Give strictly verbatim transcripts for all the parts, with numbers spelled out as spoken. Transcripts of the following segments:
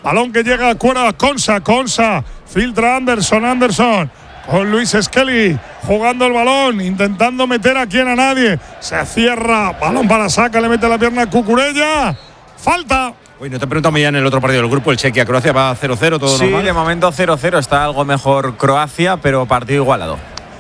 Balón que llega a Cuera, Consa, Consa. Filtra Anderson, Anderson. Con Luis Skelly jugando el balón, intentando meter a quien a nadie. Se cierra, balón para saca, le mete la pierna a Cucurella. Falta. Uy, no te preguntamos ya en el otro partido del grupo, el Chequia-Croacia va cero cero, todo sí, normal. Sí, de momento cero cero, está algo mejor Croacia, pero partido igualado.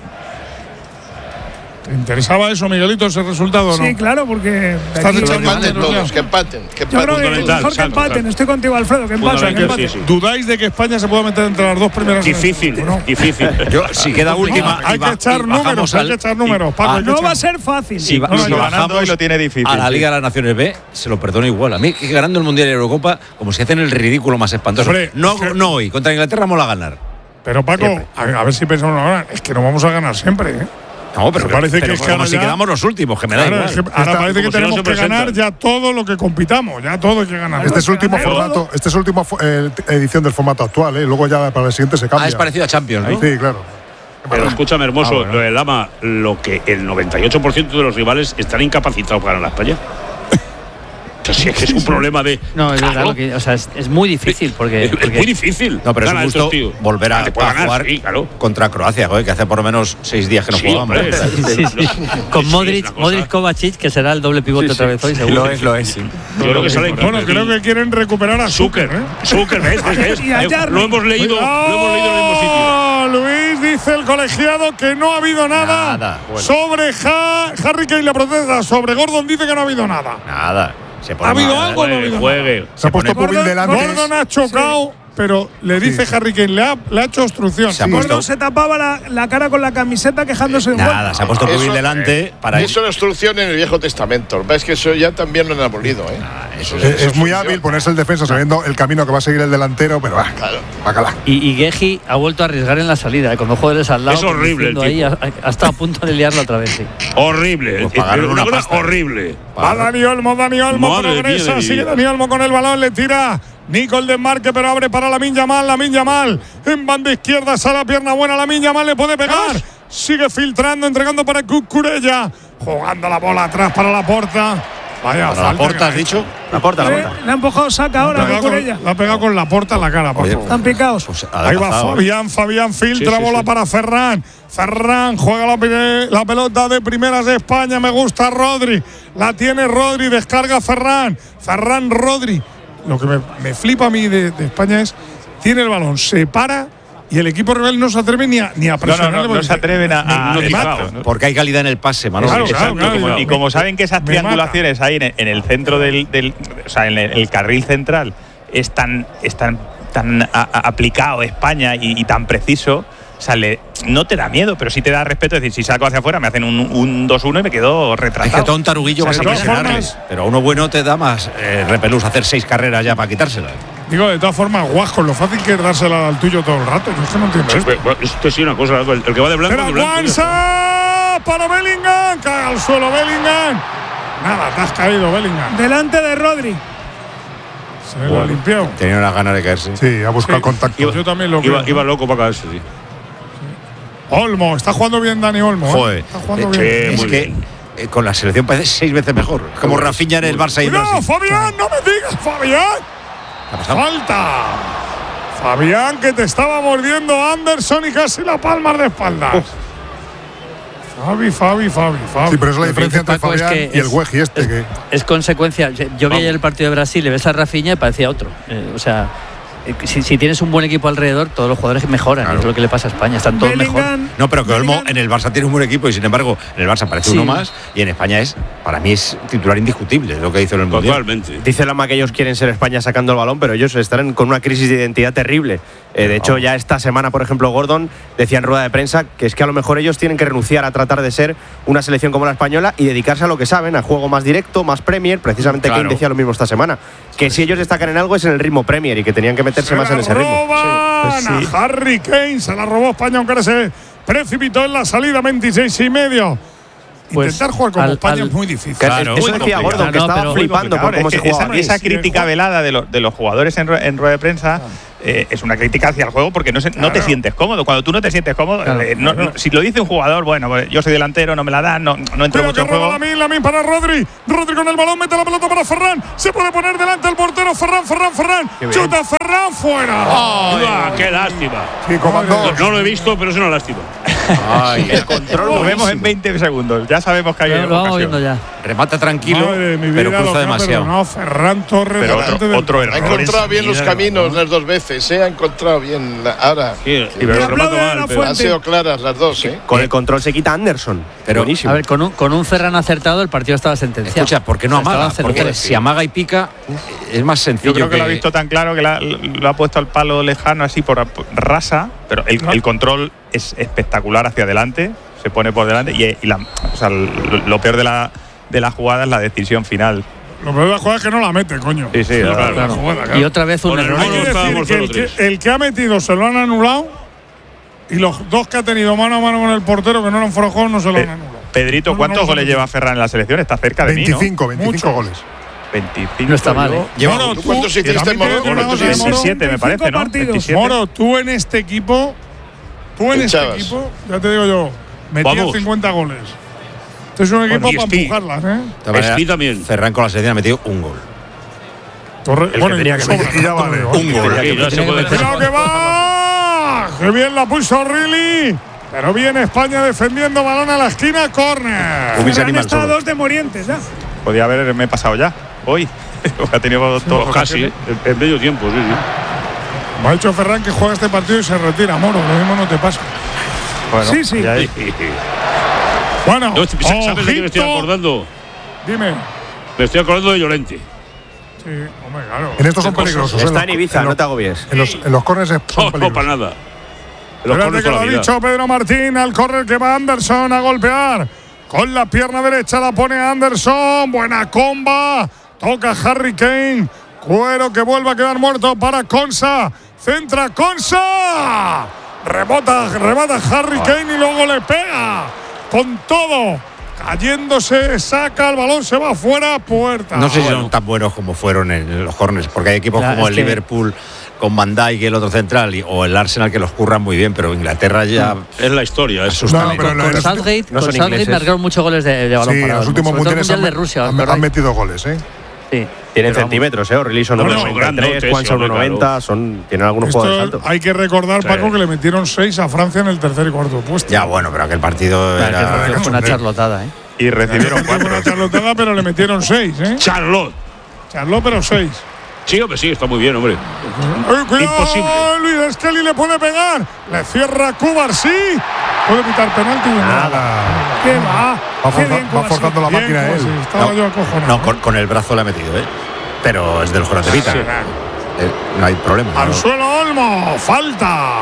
¿Te interesaba eso, Miguelito, ese resultado o no? Sí, claro, porque estás que empaten todos, que empaten, que empaten. Yo creo que mejor que empaten, estoy contigo, Alfredo, que empaten, que empaten. Sí, sí. ¿Dudáis de que España se pueda meter entre las dos primeras? Difícil, ¿no? difícil. Yo, si queda última, hay que echar números, hay que echar números. Paco, no va a ser fácil. Si no, no, ganando y lo tiene difícil. A la Liga de las Naciones B se lo perdono igual. A mí, que ganando el Mundial y la Eurocopa, como si hacen el ridículo más espantoso. Hombre, no, que... no hoy, contra Inglaterra vamos a ganar. Pero Paco, a, a ver si pensamos ahora, es que no vamos a ganar siempre, ¿eh? No, pero, que parece pero, que es como que si ya, quedamos los últimos, que me da claro, igual. Es que ahora Está, parece que tenemos si no que ganar ya todo lo que compitamos, ya todo hay que ganar. Este es último formato, este es última eh, edición del formato actual, ¿eh? Luego ya para el siguiente se cambia. Ah, es parecido a Champions, ¿no? Sí, claro. Pero escúchame, hermoso, ah, bueno. lo de Lama, lo que el noventa y ocho por ciento de los rivales están incapacitados para ganar la España. O sea, si es que es un problema de. No, es claro. verdad, lo que, o sea, es, es muy difícil porque. Es, porque es muy difícil. No, pero es un gusto volver a, a ganar, jugar sí, claro. contra Croacia, joder, que hace por lo menos seis días que no sí, jugábamos. Hombre, sí, sí, sí. Con sí, Modric, Modric Kovacic, que será el doble pivote sí, otra sí. vez hoy, seguro. Lo es, lo es. Sí. Yo creo que sale. Bueno, creo que quieren recuperar a Zucker, ¿eh? Zucker, ¿ves? ¿ves? ¿ves? Y a Jarry. Lo hemos leído, lo hemos leído en el mismo sitio. Luis dice el colegiado que no ha habido nada, Nada, bueno. sobre ha Harry Kane, la protesta. Sobre Gordon dice que no ha habido nada. Nada. Se pone ¿Ha habido mal, algo o no ha Juegue, habido juegue. nada? Se ha puesto Gordon, Pubil delante. Gordon ha chocado, pero le dice Sí. Harry Kane, le ha, le ha hecho obstrucción. Se ha Sí. puesto- Gordon se tapaba la, la cara con la camiseta quejándose de un Nada, gol. se ha puesto Eso, Pubil delante eh, para Eso es obstrucción en el Viejo Testamento. Es que eso ya también lo han abolido, ¿eh? Ah, eso Es, es muy hábil ponerse el defensa sabiendo el camino que va a seguir el delantero, pero va, Claro. bacala. Y, y Geji ha vuelto a arriesgar en la salida, eh, con dos jugadores al lado. Es horrible el conduciendo ahí, tipo. ha, ha estado a punto de liarlo otra vez, sí. Horrible. Pues pagaron Una una cosa pasta. horrible. Va Dani Olmo, Dani Olmo Madre mía de progresa, mi sigue vida. Dani Olmo con el balón, le tira Nico el desmarque, pero abre para Lamine Yamal, Lamine Yamal en banda izquierda, sale a pierna buena, Lamine Yamal le puede pegar, sigue filtrando, entregando para Cucurella, jugando la bola atrás para la porta. Vaya, Para la falta porta, que has ha dicho. La porta, la Eh, porta. Le ha empujado Saca La ahora, ha pegado Cucurella. con, la ha pegado con la porta en la cara, por Oye, favor. Están picados. Pues Ahí va adelgazado, ¿eh? Fabián, Fabián filtra, Sí, sí, bola sí. para Ferran. Ferran juega la, pe- la pelota de primeras de España. Me gusta Rodri. La tiene Rodri, descarga Ferran. Ferran Rodri. Lo que me, me flipa a mí de, de España es, tiene el balón, se para y el equipo rival no se atreve ni a, ni a No, no, presionarle. no, no porque se atreven a. me- a- me exacto. mata. ¿no? Porque hay calidad en el pase, Manolo. Claro, Exacto, claro, como- claro. y como saben que esas Me triangulaciones ahí en, en el centro del, del o sea, en el, el carril central es tan, es tan, tan a- a- aplicado España y, y tan preciso, o sea, le- no te da miedo, pero sí te da respeto. Es decir, si salgo hacia afuera me hacen un, un dos uno y me quedo Es retratado. que todo un taruguillo O sea, vas a de todas presionarle. formas- Pero a uno bueno te da más eh, repelús hacer seis carreras ya para quitársela. Digo, de todas formas, Guasco, lo fácil que es dársela al tuyo todo el rato. Yo es que no entiendo esto. Bueno, Esto sí una cosa, el el que va de blanco, Era de blanco. Guanza para Bellingham. Cae al suelo Bellingham. Nada, te has caído, Bellingham. Delante de Rodri. Se lo ha limpiado. Tenía unas ganas de caerse. Sí, ha buscado Sí. contacto. Yo también lo Iba, creo. iba loco para caerse, sí. Olmo, está jugando bien Dani Olmo. ¿eh? Joder. Está jugando Eh, bien. es muy que bien. eh, con la selección parece seis veces mejor. Como Rafinha en el Barça y el ¡No, Brasil. Fabián! ¡No me digas, Fabián! ¿Qué ha pasado? ¡Falta! Fabián, que te estaba mordiendo Anderson y casi la palma de espaldas. Fabi, Fabi, Fabi, Fabi. Sí, pero es la Lo que diferencia dice entre Paco es Fabián que y el es- Weji este. es, que es consecuencia. Yo vi Vamos. ayer el partido de Brasil, le ves a Rafinha y parecía otro. Eh, o sea, eh, si, si tienes un buen equipo alrededor, todos los jugadores mejoran. Claro. Es lo que le pasa a España, están todos mejor. Bellingham. No, pero que Olmo Bellingham. en el Barça tiene un buen equipo y sin embargo en el Barça parece Sí. uno más y en España es, para mí es titular indiscutible, es lo que hizo en el Mundial. Totalmente. Dice Lama que ellos quieren ser España sacando el balón, pero ellos están con una crisis de identidad terrible. Eh, de hecho, ya esta semana, por ejemplo, Gordon decía en rueda de prensa que es que a lo mejor ellos tienen que renunciar a tratar de ser una selección como la española y dedicarse a lo que saben, a juego más directo, más Premier. Precisamente Claro. Kane decía lo mismo esta semana. Que si ellos destacan en algo es en el ritmo Premier y que tenían que meterse Se más la en ese ritmo. roban Sí, pues sí. a Harry Kane. Se la robó España, aunque se precipitó en la salida, veintiséis y medio. Pues Intentar jugar como al- España al- es muy difícil. Que Claro, eso muy decía complicado. Gordon, que No, estaba pero- flipando por cómo Es se que jugaba. esa, esa Sí, crítica sí, velada de, lo- de los jugadores en, rue- en rueda de prensa eh, es una crítica hacia el juego porque no, se- no te Claro. sientes cómodo. Cuando tú no te sientes cómodo, Claro. eh, no- no- si lo dice un jugador, bueno, pues yo soy delantero, no me la dan, no, no entro Cuidado mucho que en roba juego. Lamine, Lamine para Rodri. Rodri con el balón, mete la pelota para Ferran. Se puede poner delante el portero. Ferran, Ferran, Ferran. Chuta Ferran. fuera. ¡Ah, qué lástima! Sí, comandó. No, no lo he visto, pero es una lástima. Ay, el control Lo vemos en buenísimo. veinte segundos. Ya sabemos que hay Lo, lo vamos ocasión. viendo ya. Remata tranquilo, Madre de mi vida, pero lo cruza que ha demasiado. perdonado Ferran Torres. Pero delante otro, del- otro Ha error. encontrado bien los enseguida, caminos ¿no? las dos veces, ¿eh? Ha encontrado bien. la- ahora. Sí, Sí, pero Le lo aplaude remato a mal, la pero- Han fuente. sido claras las dos, ¿eh? Con el control se quita Anderson. Pero- buenísimo. A ver, con un, con un Ferran acertado el partido estaba sentenciado. Escucha, ¿por qué no O sea, amaga? estaba Porque cero tres. si amaga y pica, es más sencillo. Yo creo que, lo ha visto tan claro que la- lo ha puesto al palo lejano así por rasa, pero el, el control es espectacular hacia adelante, se pone por delante y, y la, o sea, lo, lo peor de la, de la jugada es la decisión final. Lo peor de la jugada es que no la mete, coño. Sí, sí, Lo peor de la Claro. jugada, claro. Y otra vez un Con el error. Hay mono que decir estábamos que el, cero tres. que el que ha metido se lo han anulado y los dos que ha tenido mano a mano con el portero que no eran fuera de juego no se lo han Pe- anulado. Pedrito, No, no, ¿cuántos no, goles no. lleva Ferran en la selección? Está cerca de veinticinco, Muchos. veinticinco goles. mí, ¿no? veinticinco. No está mal, yo- ¿eh? Lleva- Moro, ¿Tú tú- cuántos hiciste, también te Moro? digo una ¿Cuántos cosa, hiciste? Moro. veintisiete me parece, ¿no? partidos. veintisiete. Moro, tú en este equipo, tú en este Echabas. equipo, ya te digo yo, metías Vamos. cincuenta goles. Este es un equipo y para Spi. empujarlas, ¿eh? De todas maneras, Espi también. Ferran con la selección ha metido un gol. Torre- que bueno, tenía y que sobra, meter, y ya no te vale. digo. Un gol. Sí, ya se Tiene que puede meter- ¡Cuidado que va! ¡Qué bien la puso Rilly! Pero viene España defendiendo balón a la esquina, córner. Hubiese Ferran animal está a solo. dos de Morientes ya. Podía haberme pasado ya, hoy. ha tenido dos Pues casi, ¿eh? en, en medio tiempo, sí, sí. Me ha dicho Ferran que juega este partido y se retira, Moro. Lo mismo no te pasa. Bueno, Sí, sí. ya- Bueno, No, ¿sabes de qué me estoy ojito. acordando? Dime. Me estoy acordando de Llorente. Sí, hombre, claro. En estos son peligrosos. ¿eh? Está los- en Ibiza, en no los- te agobies. En los, en los corners son No, no, peligrosos. para nada. Los Espérate corners que lo toda ha la vida. dicho Pedro Martín al córner que va Anderson a golpear. Con la pierna derecha la pone Anderson. Buena comba. Toca Harry Kane. Cuero que vuelve a quedar muerto para Consa. Centra Consa. Rebota, rebata Harry Kane y luego le pega. Con todo. Cayéndose, saca el balón, se va fuera, puerta. No sé si Bueno. son tan buenos como fueron en los corners, porque hay equipos Claro, como es el que- Liverpool con Van Dijk y el otro central, y- o el Arsenal que los curran muy bien, pero Inglaterra ya Es la historia. Es asusta. No, pero Con, lo- con los- Southgate, no con son Southgate ingleses. marcaron muchos goles de, de balón Sí, en parado. los últimos Sobre todo el mundiales Mundial han, de Rusia. han- ¿os han acordáis? metido goles, ¿eh? Sí. Tienen Pero vamos. centímetros, ¿eh? O'Reilly son No, uno no, noventa y grandotes, tres, Juan sí, son hombre, uno noventa, son, tienen algunos jugadores Esto altos. hay que recordar, Sí. Paco, que le metieron seis a Francia en el tercer y cuarto puesto. Ya, bueno, pero aquel partido Claro, que era. fue una charlotada, ¿eh? Y recibieron Fue cuatro. una charlotada, pero le metieron seis, ¿eh? Charlotte. Charló, pero seis. Sí, hombre, sí, está muy bien, hombre. ¡Ay, cuidado! Imposible. Luis Skelly le puede pegar. Le cierra Cubar, sí. Puede pitar penalti. Nada. ¿Qué va? Va, Qué forza- bien, va Kovacic. forzando la Bien, máquina Kovacic, él. Estaba No, yo acojonado. No, con, con el brazo le ha metido, ¿eh? Pero es de los que no te pitan. Sí. Eh, no hay problema. Al ¿no? suelo Olmo. Falta.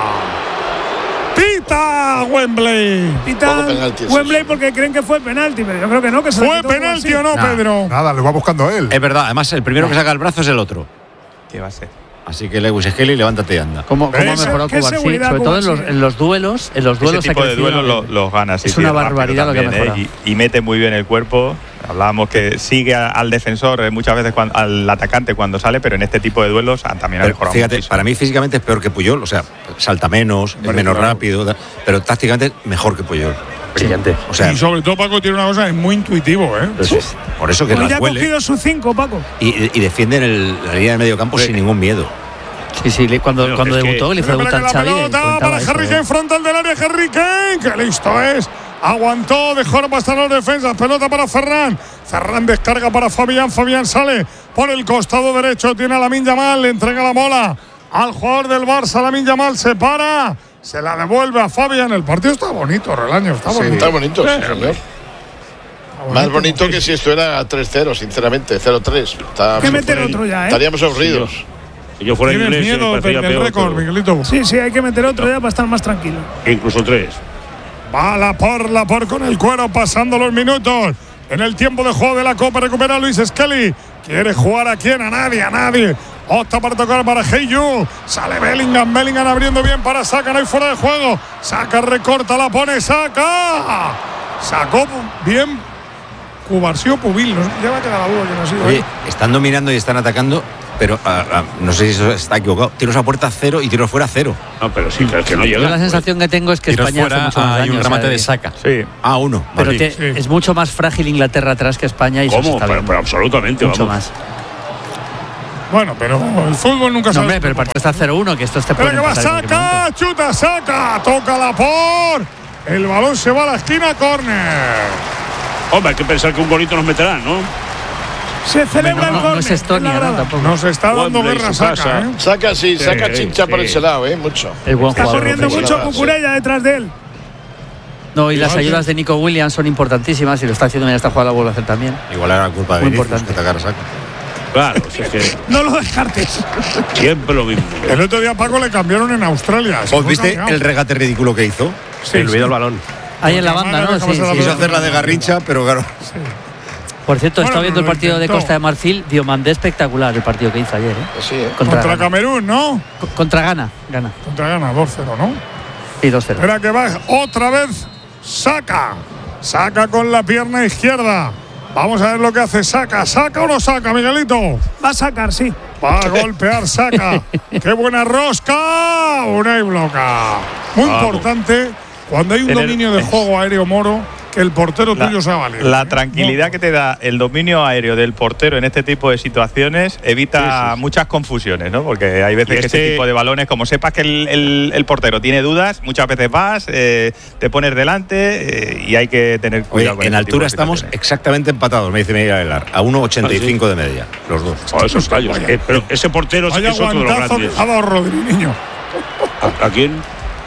Pita Wembley. Pitan Todo penalti, eso Wembley sí. porque creen que fue penalti, pero yo creo que no, que se le ¿Fue quitó penalti Kovacic. o no, Nah. Pedro? Nada, lo va buscando él. Es verdad, además el primero que saca el brazo es el otro. ¿Qué va a ser? Así que Lewis Skelly, levántate y anda. ¿Cómo, cómo ha Ese- mejorado qué Kovacic? seguridad Sobre todo en los, Kovacic. en los duelos. En los duelos Ese tipo ha de crecido, duelos eh. los los gana. sí, Es sí, una rápido barbaridad lo que ha también, ¿eh? mejorado. Y, y mete muy bien el cuerpo. Hablábamos que sigue a- al defensor eh, muchas veces cuando- al atacante cuando sale, pero en este tipo de duelos ah, también ha Pero mejorado fíjate, muchísimo. para mí físicamente es peor que Puyol, o sea, salta menos, es menos rápido, da- pero tácticamente mejor que Puyol. Brillante. O sea, Y sobre todo, Paco tiene una cosa, es muy intuitivo, ¿eh? pues, por eso que Hoy ya las ha huele cogido su cinco, Paco. y, y defienden el- la línea de medio campo sin ningún miedo. Sí, sí, le- cuando, Pero cuando es que- debutó, le hizo Espera debutar que la Xavi. le pelota comentaba para eso, Harry ¿eh? Kane, frontal del área, Harry Kane, que listo es. Aguantó, dejó pasar los defensas, pelota para Ferran. Ferran descarga para Fabián, Fabián sale por el costado derecho, tiene a Lamine Yamal, le entrega la bola al jugador del Barça, Lamine Yamal se para, se la devuelve a Fabián. El partido está bonito, Relaño, está Sí, bonito. está bonito, sí, Eh, señor. está Más bonito que si esto era tres cero, sinceramente, cero tres. Está- Hay que meter fuera- otro ya, ¿eh? Estaríamos aburridos. Si yo fuera Tienes inglés, eh, miedo me parecería del peor, récord, pero- Miguelito. Sí, sí, hay que meter otro ya para estar más tranquilo. incluso tres. Va la por la por con el cuero, pasando los minutos. En el tiempo de juego de la Copa recupera Luis Skelly. Quiere jugar a quién, a nadie, a nadie. Opta para tocar para Heyu. Sale Bellingham, Bellingham abriendo bien para Saka, no hay fuera de juego. Saka recorta, la pone Saka. Sacó bien Cubarsí o Pubil. No, ya me queda la duda que no ha sido. Oye, ahí. están dominando y están atacando, pero ah, ah, no sé si eso está equivocado. Tiros a puerta cero y tiros fuera cero. No, pero sí, que, que no Yo llega. la sensación que tengo es que Tiros España hace fuera, mucho más hay daño. un o sea, remate de de- Saka. Sí. Ah, uno. Pero vale. te- Sí. es mucho más frágil Inglaterra atrás que España y eso se ¿Cómo? está Pero, viendo. pero absolutamente, mucho vamos. más. Bueno, pero el fútbol nunca No, sabe. hombre, pero el partido está cero uno, que estos te Espera pueden que va, pasar en cualquier saca, momento. chuta, saca, toca la por. El balón se va a la esquina, córner. Hombre, hay que pensar que un golito nos meterán, ¿no? Se celebra No, el no, no es córner en la Estonia, ¿no? grada. Tampoco. Nos está dando Wembley, guerra su casa. saca, ¿eh? Saca, sí, saca Sí, chincha por sí. ese lado, ¿eh? Mucho. Es buen Está jugador. corriendo ofensivo. mucho sí. Cucurella detrás de él. No, y las Igual ayudas que- de Nico Williams son importantísimas y lo está haciendo bien esta jugada, la vuelve a hacer también. Igual era culpa de Muy Vinicius importante. que atacar a Saka. Claro, si es que No lo descartes. siempre lo mismo. El otro día a Paco le cambiaron en Australia. Se ¿Os fue viste cambiado. el regate ridículo que hizo? Sí, Se olvidó sí. el balón. Ahí en la Porque banda, además ¿no? le dejamos Sí, a la sí. Quiso pelota. hacer la de Garrincha, pero claro. Por cierto, he Bueno, estado viendo el lo partido de intentó. Costa de Marfil. Diomandé espectacular el partido que hizo ayer, ¿eh? Sí, ¿eh? Contra, Contra Ghana. Camerún, ¿no? Co- Contra Ghana. Gana. Contra Ghana, dos cero, ¿no? Y dos cero. Espera que va otra vez. Saca. Saca con la pierna izquierda. Vamos a ver lo que hace Saca. ¿Saca o no saca, Miguelito? Va a sacar, sí. Va a golpear Saca. ¡Qué buena rosca! Una y bloca. Muy Vamos. importante cuando hay un Tener- dominio de juego aéreo, Moro, que el portero La, tuyo sea valiente. la ¿eh? tranquilidad que te da el dominio aéreo del portero en este tipo de situaciones evita Sí, sí, sí. muchas confusiones, ¿no? Porque hay veces Y que este- ese tipo de balones, como sepas que el, el- el portero tiene dudas, muchas veces vas, eh, te pones delante eh, y hay que tener Oye, cuidado con en este tipo altura de estamos situaciones. exactamente empatados, me dice Miguel Aguilar, a uno ochenta y cinco de media, los dos. Oh, esos callos. Eh, pero ese portero Vaya es otro de los guantazo que grandes. ha dado Rodri, niño. ¿A, a quién?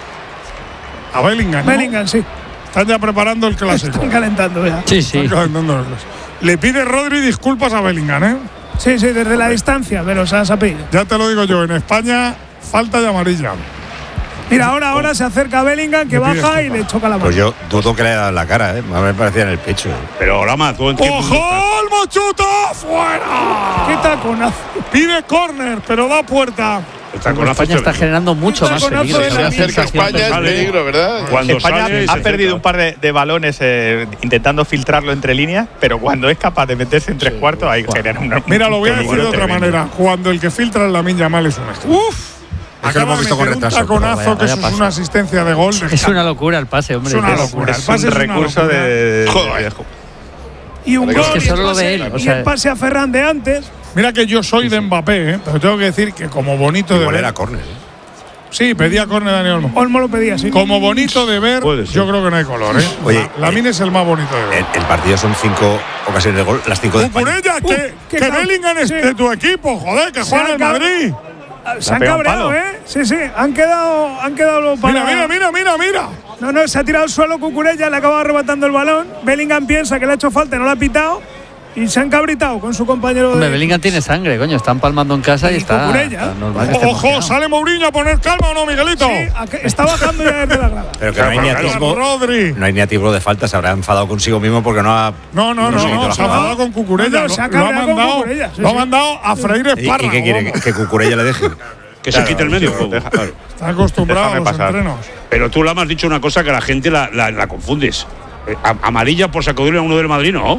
A Bellingham, ¿no? Bellingham, sí. Están ya preparando el clásico. Están calentando ya. Sí, sí. Están calentando el clásico. Le pide Rodri disculpas a Bellingham, ¿eh? Sí, sí, desde la distancia, pero se ha sabido. Ya te lo digo yo, en España falta de amarilla. Mira, ahora, ahora se acerca a Bellingham, que Le pide baja y disculpas. le choca la mano. Pues yo dudo que le haya dado en la cara, ¿eh? Me parecía en el pecho. Pero Lama, ¿tú en qué mundo ¡Ojo! estás? ¡El mochuto! ¡Fuera! ¡Qué taconazo! Pide córner, pero da puerta. El taconazo España está tremendo. generando mucho Un más taconazo peligro. de esa la Se acerca sensación España, es personal. peligro, ¿verdad? Cuando España sale, ha se perdido acerca. un par de, de balones eh, intentando filtrarlo entre líneas, pero cuando es capaz de meterse en tres cuartos, ahí genera una. Mira, lo voy a un decir de otra tremendo. manera. Cuando el que filtra en la Minya Mal es un estrella. ¡Uf! Es que lo Acaba hemos de visto con meter un retraso, pero taconazo, vaya- que eso vaya es una asistencia de gol. Es una locura el pase, hombre. Es una Es- locura. Es El pase un es una recurso locura. de. Joder. Y un Es gol. que y el solo lo pase- ve él, o y sea- el pase a Ferran de antes. Mira que yo soy de Mbappé, ¿eh? Pero tengo que decir que como bonito de Igual ver. era córner, ¿eh? Sí, pedía córner Daniel Olmo. Olmo lo pedía, sí. Como bonito de ver, Puede ser. yo creo que no hay color, ¿eh? Oye, la, Lamine es el más bonito de ver. El, el partido son cinco ocasiones de gol, las cinco de España. Cucurella, que, qué que cab- Bellingham es sí. de tu equipo, joder, que Se juega en el acaba- Madrid. Se han pegado un cabreado, palo. ¿eh? Sí, sí. Han quedado, han quedado para. Mira, mira, mira, mira, mira. No, no, se ha tirado al suelo Cucurella, le acaba arrebatando el balón. Bellingham piensa que le ha hecho falta y no lo ha pitado. Y se han cabritado con su compañero Hombre, de. Bellingham tiene sangre, coño. Están palmando en casa y, Y está, Cucurella. está normal que esté Ojo, emocionado. sale Mourinho a poner calma o no, Miguelito. Sí, a que- está bajando ya desde la grada. Pero que no hay ni Claro, atisbo, Rodri. no hay ni atisbo de falta, se habrá enfadado consigo mismo porque no ha. No, no, No no, se no, quitó la se ha jugada. mandado con Cucurella. No, no, lo, se ha lo ha cabreado con mandado, Cucurella, sí, lo ha sí. mandado a freír ¿Y, y espárrago. qué quiere? vamos. ¿Que Cucurella le deje? Que se quite el medio juego. Deja- Claro. Está acostumbrado a Déjame los pasar. entrenos. Pero tú, Lama, has dicho una cosa que la gente la, la, la confundes. Eh, a- amarilla por sacudirle a uno del Madrid, ¿no?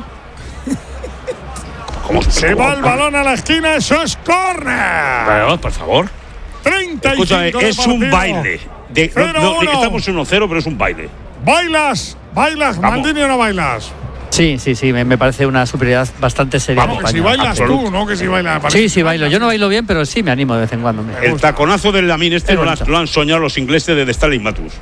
¿Cómo, Se cómo- va el balón a la esquina, eso es córner. Pero, por favor. treinta y cinco Escúchame, de es un partido. baile. De, no, Cero, no, de que uno. estamos uno cero, pero es un baile. ¿Bailas? ¿Bailas? Vamos. ¿Maldini o no bailas? Sí, sí, sí. Me, me parece una superioridad bastante seria. Vamos, de que si España. bailas absoluto. tú, ¿no? Que si bailas. Sí, sí, bailo. Yo no bailo bien, pero sí me animo de vez en cuando. hombre. El taconazo del Lamine este Es no lo han, bonito. lo han soñado los ingleses de Stanley Matus.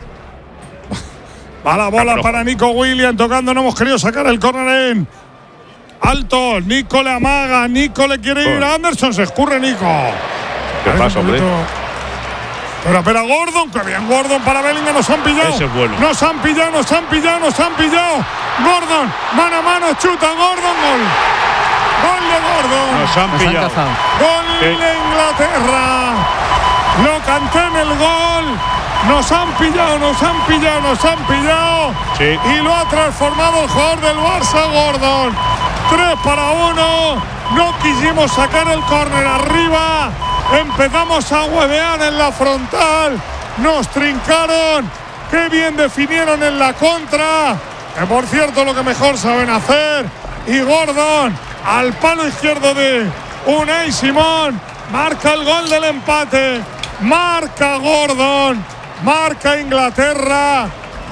Va la bola Pero- para Nico Williams tocando. No hemos querido sacar el córner en alto. Nico le amaga. Nico le quiere ir a Anderson. Se escurre Nico. ¿Qué Parece pasa, un hombre? poquito- Pero espera, Gordon. Que bien, Gordon para Bellingham. Nos han pillado. Ese es bueno. Nos han pillado, nos han pillado, nos han pillado. Gordon, mano a mano, chuta. Gordon, gol. Gol de Gordon. Nos han Nos han pillado. cazado. Gol Sí. de Inglaterra. Lo canté en el gol. Nos han pillado, nos han pillado, nos han pillado. Sí. Y lo ha transformado el jugador del Barça, Gordon. tres para uno. No quisimos sacar el córner arriba. Empezamos a huevear en la frontal. Nos trincaron. Qué bien definieron en la contra. Que por cierto, lo que mejor saben hacer. Y Gordon al palo izquierdo de Unai Simón. Marca el gol del empate. Marca Gordon. Marca Inglaterra.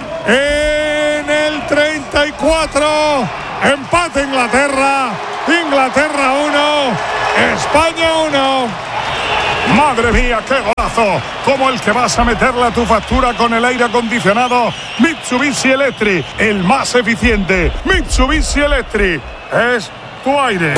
En el treinta y cuatro. Empate Inglaterra. Inglaterra uno. España uno. Madre mía, qué golazo, como el que vas a meterle a tu factura con el aire acondicionado Mitsubishi Electric, el más eficiente. Mitsubishi Electric es tu aire.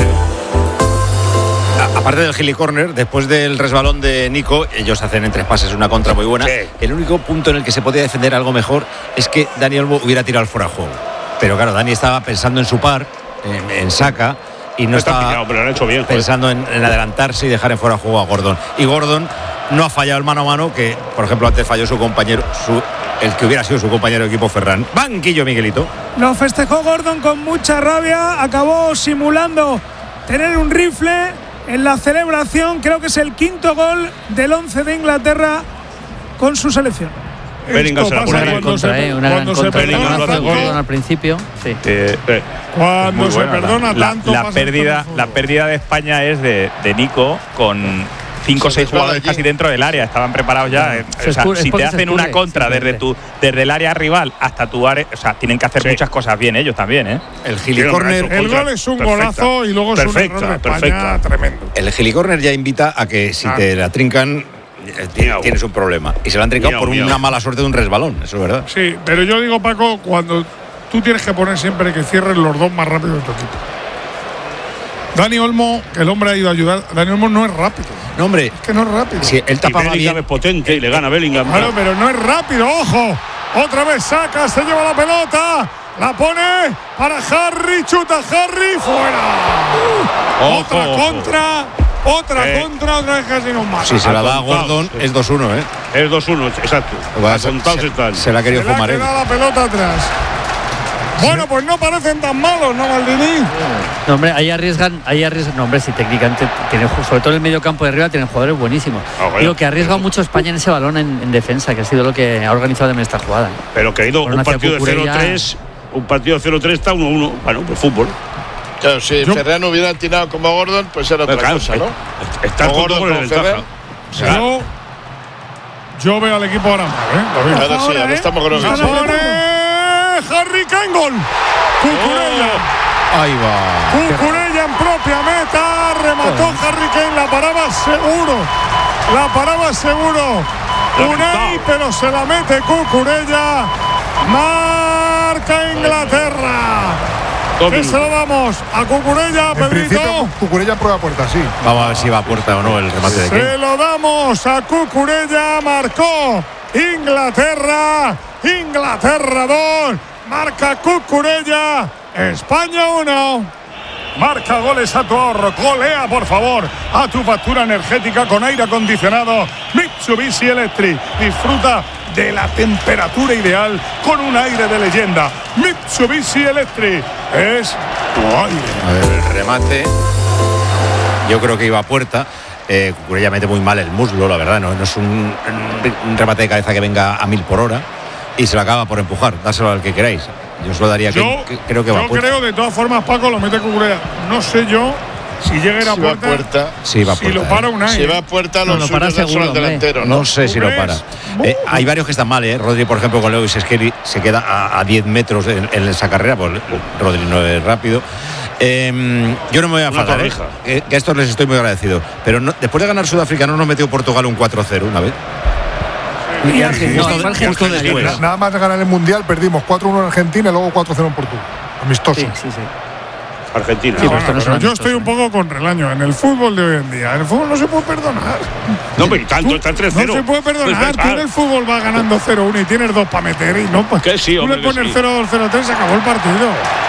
Aparte del gilicorner, después del resbalón de Nico, ellos hacen en tres pases una contra muy buena. Sí. El único punto en el que se podía defender algo mejor es que Dani Olmo hubiera tirado fuera de juego. Pero claro, Dani estaba pensando en su par, en, en Saka, y no estaba pillado, pero lo han hecho bien, pensando en, en adelantarse y dejar en fuera de juego a Gordon. Y Gordon no ha fallado el mano a mano, que por ejemplo antes falló su compañero, su, el que hubiera sido su compañero de equipo, Ferran. Banquillo, Miguelito. Lo festejó Gordon con mucha rabia, acabó simulando tener un rifle en la celebración. Creo que es el quinto gol del once de Inglaterra con su selección. Bellingham se la pone una gran contra, eh, una gran contra. Bellingham hace Gordon al principio. Sí. Eh, eh, Cuando se buena, perdona la, tanto. La, la, pérdida, la pérdida de España es de, de Nico con cinco o seis jugadores casi dentro del área. Estaban preparados ya. Eh, o sea, si te hacen una contra desde, tu, desde el área rival hasta tu área, o sea, tienen que hacer sí. muchas cosas bien ellos también, ¿eh? El gilicorner. El gol es un perfecta, golazo y luego es perfecta, un error de España perfecta. Tremendo. El gilicorner ya invita a que si ah. te la trincan, tienes un problema. Y se la han trincado miau, por miau. una mala suerte de un resbalón, eso es verdad. Sí, pero yo digo, Paco, cuando tú tienes que poner siempre que cierren los dos más rápido de tu equipo. Dani Olmo, que el hombre ha ido a ayudar. Dani Olmo no es rápido. No, hombre. Es que no es rápido. Sí, él tapaba bien. Es potente y le gana Bellingham. Claro, pero no es rápido, ojo. Otra vez saca, se lleva la pelota. La pone para Harry, chuta Harry, fuera. Uh, otra ojo, contra. Otra eh. contra, otra vez casi nos mata. Si se la da a Gordon, sí. es dos uno, ¿eh? Es dos uno, exacto. Se, se, se la ha querido fumar, ¿eh? Se le ha quedado la pelota atrás. Bueno, pues no parecen tan malos, ¿no, Maldini? No, hombre, ahí arriesgan, ahí arriesgan. No, hombre, si técnicamente tienen, sobre todo en el medio campo de arriba, tienen jugadores buenísimos. Oh, bueno. Digo que ha arriesgado mucho España en ese balón en, en defensa, que ha sido lo que ha organizado también esta jugada. Pero que ha ido un partido de cero tres, un partido de cero tres está uno uno. Bueno, pues fútbol. Claro, si Yo, Ferran hubiera tirado como Gordon, pues era otra claro, cosa, ¿no? Está todo con el ventaja. Yo, yo veo al equipo ahora mal, ¿eh? Ahora sí, ahora estamos con los Harry Kane, gol. Cucurella. Oh. Ahí va. Cucurella en propia meta. Remató oh. Harry Kane. La paraba seguro. La paraba seguro. Unai, pero se la mete Cucurella. Marca Inglaterra. ¿Qué se lo damos? ¿A Cucurella, Pedrito? Cucurella prueba puerta, sí. Vamos a ver si va a puerta o no el remate de Kane. Se lo damos a Cucurella. Marcó Inglaterra. Inglaterra dos. Marca Cucurella. España uno. Marca goles a tu ahorro. Golea, por favor, a tu factura energética con aire acondicionado Mitsubishi Electric. Disfruta de la temperatura ideal con un aire de leyenda. Mitsubishi Electric es tu aire. A ver, el remate. Yo creo que iba a puerta. Eh, Cucurella mete muy mal el muslo, la verdad. No, no es un, un remate de cabeza que venga a mil por hora. Y se lo acaba por empujar. Dáselo al que queráis. Yo os lo daría. Yo, que, que creo que va yo a puerta. creo, de todas formas, Paco, lo mete Cucurella. No sé yo si llega a ir a si puerta, va a puerta. Sí, va a si puerta. lo para Unai. Si va a puerta, no, lo lo suyo para solo seguro, el delantero. No, No, no sé si lo para. Eh, hay varios que están mal, ¿eh? Rodri, por ejemplo, con Lewis Skelly se queda a, a diez metros en, en esa carrera. Pues Rodri no es rápido. Eh, yo no me voy a enfadar, ¿eh? eh, que a estos les estoy muy agradecido. Pero no, después de ganar Sudáfrica, ¿no nos metió Portugal un cuatro cero una vez? Y no, justo, justo después. Nada más de ganar el Mundial, perdimos cuatro uno en Argentina y luego cuatro cero en Portugal. Amistoso. Sí, sí, sí. Argentina. Sí, no, bueno, no pero yo estoy un poco con Relaño en el fútbol de hoy en día. En el fútbol no se puede perdonar. No, pero tanto, está tres cero. No se puede perdonar. Tú en el fútbol vas ganando cero uno y tienes dos para meter y no pues. Sí, tú hombre, le pones sí. cero dos cero tres, se acabó el partido.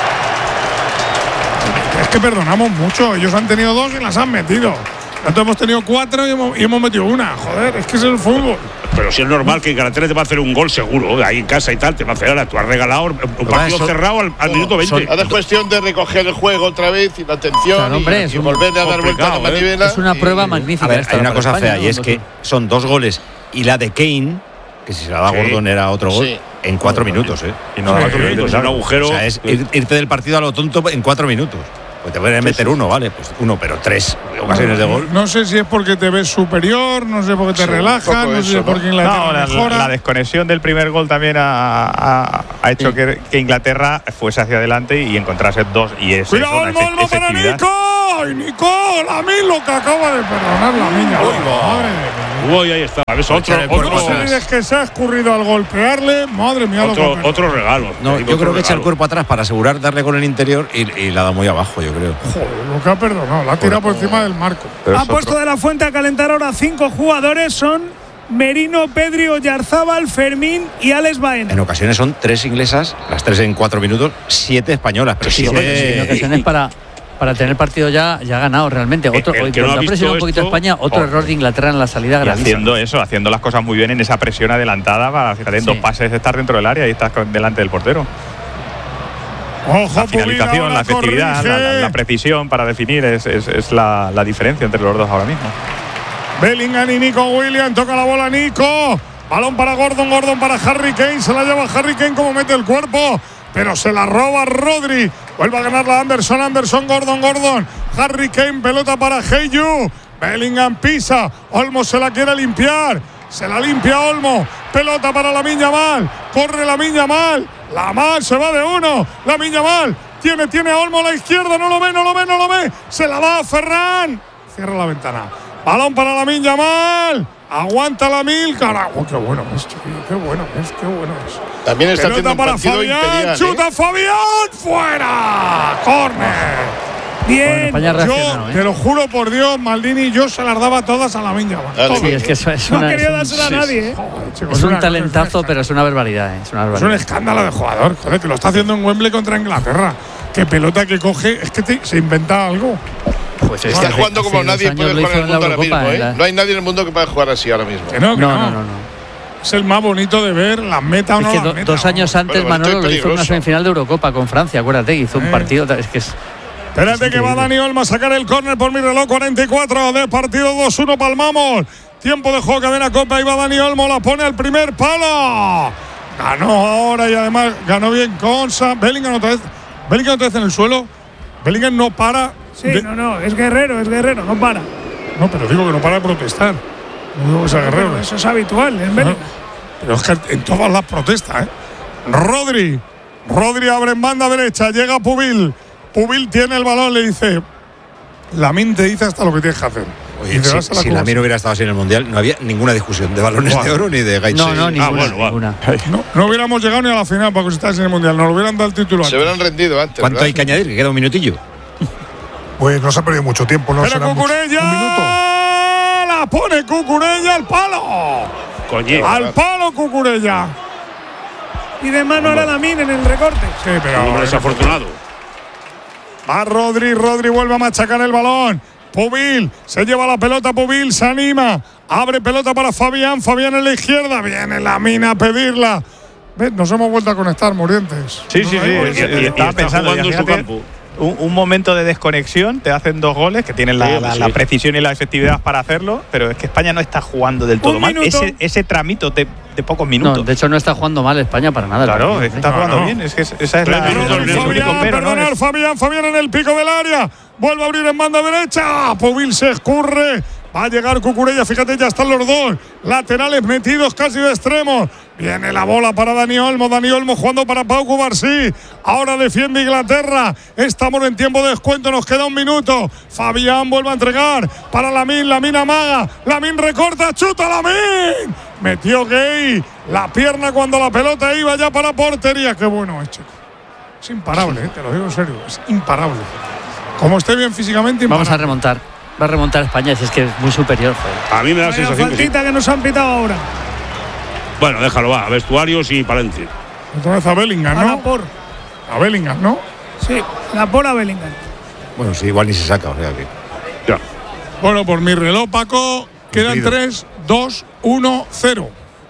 Es que perdonamos mucho. Ellos han tenido dos y las han metido. Nosotros hemos tenido cuatro y hemos, y hemos metido una. Joder, es que es el fútbol. Pero si es normal que Inglaterra te va a hacer un gol seguro, ahí en casa y tal, te va a hacer ahora. Tú has regalado un partido son, cerrado al, al minuto veinte. Ahora es cuestión de recoger el juego otra vez y la atención claro, hombre, y, y volver a dar vuelta a la manivela. Es una y, prueba magnífica. A ver, hay una cosa España, fea, ¿no? Y es que son dos goles y la de Kane, que si se la da sí. Gordon era otro gol, sí. en cuatro minutos, ¿eh? Y no, sí, cuatro minutos, claro. Un agujero. O sea, es ir, irte del partido a lo tonto en cuatro minutos. Pues te pueden sí, meter sí. uno, ¿vale? Pues uno, pero tres ocasiones de gol. No sé si es porque te ves superior, no sé porque te sí, relajas, no sé si es porque Inglaterra no, la, mejora. La desconexión del primer gol también ha, ha, ha hecho sí. que, que Inglaterra fuese hacia adelante y encontrase dos. Y es Cuidado, eso, una Olmo, Olmo para Nico. ¡Ay, Nico! La mil lo que acaba de perdonar la niña. Madre mía. Uy, ahí está. ¿Ves? Otro, otro, no se dices que se ha escurrido al golpearle. Madre mía, otro, lo que otro regalo. No, yo creo que echa el cuerpo atrás para asegurar darle con el interior y, y la da muy abajo, yo creo. Joder, lo que ha perdonado. La ha tirado por encima del marco. Ha puesto de la Fuente a calentar ahora cinco jugadores. Son Merino, Pedri, Oyarzábal, Fermín y Alex Baena. En ocasiones son tres inglesas, las tres en cuatro minutos, siete españolas. Pero sí, sí, en ocasiones para, para tener partido ya, ya ganado realmente. Otro, el, el que no ha presionado un poquito esto, España, otro oh, error de Inglaterra en la salida gravísima. Haciendo eso, haciendo las cosas muy bien en esa presión adelantada para, fíjate, en sí. dos pases estar dentro del área y estás delante del portero. Ojo, la finalización, la efectividad, la, la, la precisión para definir es, es, es la, la diferencia entre los dos ahora mismo. Bellingham y Nico Williams, toca la bola Nico, balón para Gordon, Gordon para Harry Kane, se la lleva Harry Kane como mete el cuerpo, pero se la roba Rodri, vuelve a ganarla Anderson, Anderson, Gordon, Gordon, Harry Kane, pelota para Heyu, Bellingham pisa, Olmo se la quiere limpiar, se la limpia Olmo, pelota para Lamine Yamal, corre Lamine Yamal, Yamal se va de uno, Lamine Yamal, tiene, tiene a Olmo a la izquierda, no lo ve, no lo ve, no lo ve, se la da a Ferran, cierra la ventana. Balón para Lamine Yamal. Aguanta la mil, carajo. Qué bueno es, tío. Qué bueno es, qué bueno es. También está pelota haciendo un para partido Fabián. imperial, Chuta ¿eh? Fabián. Fuera. Córner. Bien. Bueno, yo ¿eh? te lo juro por Dios, Maldini, yo se las daba todas a Lamine Yamal. Sí, es que eso es no una, quería es un, dársela a nadie. ¿eh? Joder, chicos, es un una, talentazo, es pero es una barbaridad. ¿eh? Es, una barbaridad. es un escándalo de jugador. Joder, que lo está haciendo en Wembley contra Inglaterra. Qué pelota que coge. Es que te, se inventa algo. Pues está hace, jugando como nadie puede jugar en el mundo ahora mismo, ¿eh? La... No hay nadie en el mundo que pueda jugar así ahora mismo. Que no, que no, no. no, no, no. Es el más bonito de ver, las meta o no es que las do, meta, dos años ¿no? antes bueno, Manolo lo hizo en una semifinal de Eurocopa con Francia, acuérdate, hizo eh. un partido, es que es… Espérate que va Dani Olmo a sacar el córner por mi reloj, cuarenta y cuatro de partido, dos uno palmamos. Tiempo de juego, cadena copa, y va Dani Olmo, la pone al primer palo. Ganó ahora y además ganó bien Consa. Bellingham otra vez, Bellingham otra vez en el suelo. Bellingham no para. Sí, de... no, no, es guerrero, es guerrero, no para. No, pero digo que no para de protestar. No digo que sea guerrero. Pero eso es habitual en Bellingham. Pero es que en todas las protestas, ¿eh? Rodri. Rodri abre en banda derecha, llega Pubil. Pubil tiene el balón, le dice. Lamine te dice hasta lo que tienes que hacer. Oye, y si, si Lamine hubiera estado así en el Mundial, no había ninguna discusión de balones wow. de oro ni de Gaitse. No, no, ninguna. Ah, bueno, ninguna. No, no hubiéramos llegado ni a la final para que estés en el Mundial. Nos lo hubieran dado el título. Se hubieran rendido antes. ¿Cuánto ¿verdad? hay que añadir? Que queda un minutillo. Pues no se ha perdido mucho tiempo, ¿no? Pero Cucurella, un minuto. La pone Cucurella al palo. Coño. Al palo Cucurella. Y de mano ahora Lamine en el recorte. Sí, pero. Un desafortunado. Va Rodri, Rodri vuelve a machacar el balón. Pubil, se lleva la pelota, Pubil se anima. Abre pelota para Fabián, Fabián en la izquierda. Viene Lamine a pedirla. ¿Ves? Nos hemos vuelto a conectar, Murientes. Sí, sí, sí. Y, y, y estaba pensando en su campo. Un, un momento de desconexión, te hacen dos goles que tienen la, sí, la, sí. la precisión y la efectividad para hacerlo, pero es que España no está jugando del todo mal. Ese, ese tramito de, de pocos minutos. No, de hecho no está jugando mal España para nada. Claro, partido, está jugando no. bien. Es que esa es la, Fabián, el único pero, perdonar, ¿no? Fabián, Fabián en el pico del área. Vuelve a abrir en banda derecha. Pubil se escurre. Va a llegar Cucurella, fíjate, ya están los dos laterales metidos casi de extremos. Viene la bola para Dani Olmo, Dani Olmo jugando para Pau Cubarsí. Ahora defiende Inglaterra. Estamos en tiempo de descuento, nos queda un minuto. Fabián vuelve a entregar para Lamine, Lamine amaga, Lamine recorta, chuta Lamine. Metió Gay la pierna cuando la pelota iba ya para portería. Qué bueno es, chico. Es imparable, ¿eh? Te lo digo en serio, es imparable. Como esté bien físicamente, imparable. Vamos a remontar. Va a remontar España, si es que es muy superior. Joder. A mí me da la Vaya sensación faltita que, sí. que nos han pitado ahora. Bueno, déjalo, va. Vestuarios y Palencia. Otra vez a Bellingham, ¿no? A por. A Bellingham, ¿no? Sí, la por a Bellingham. Bueno, sí, igual ni se saca, o sea que. Ya. Bueno, por mi reloj, Paco, quedan tres, dos, uno, cero.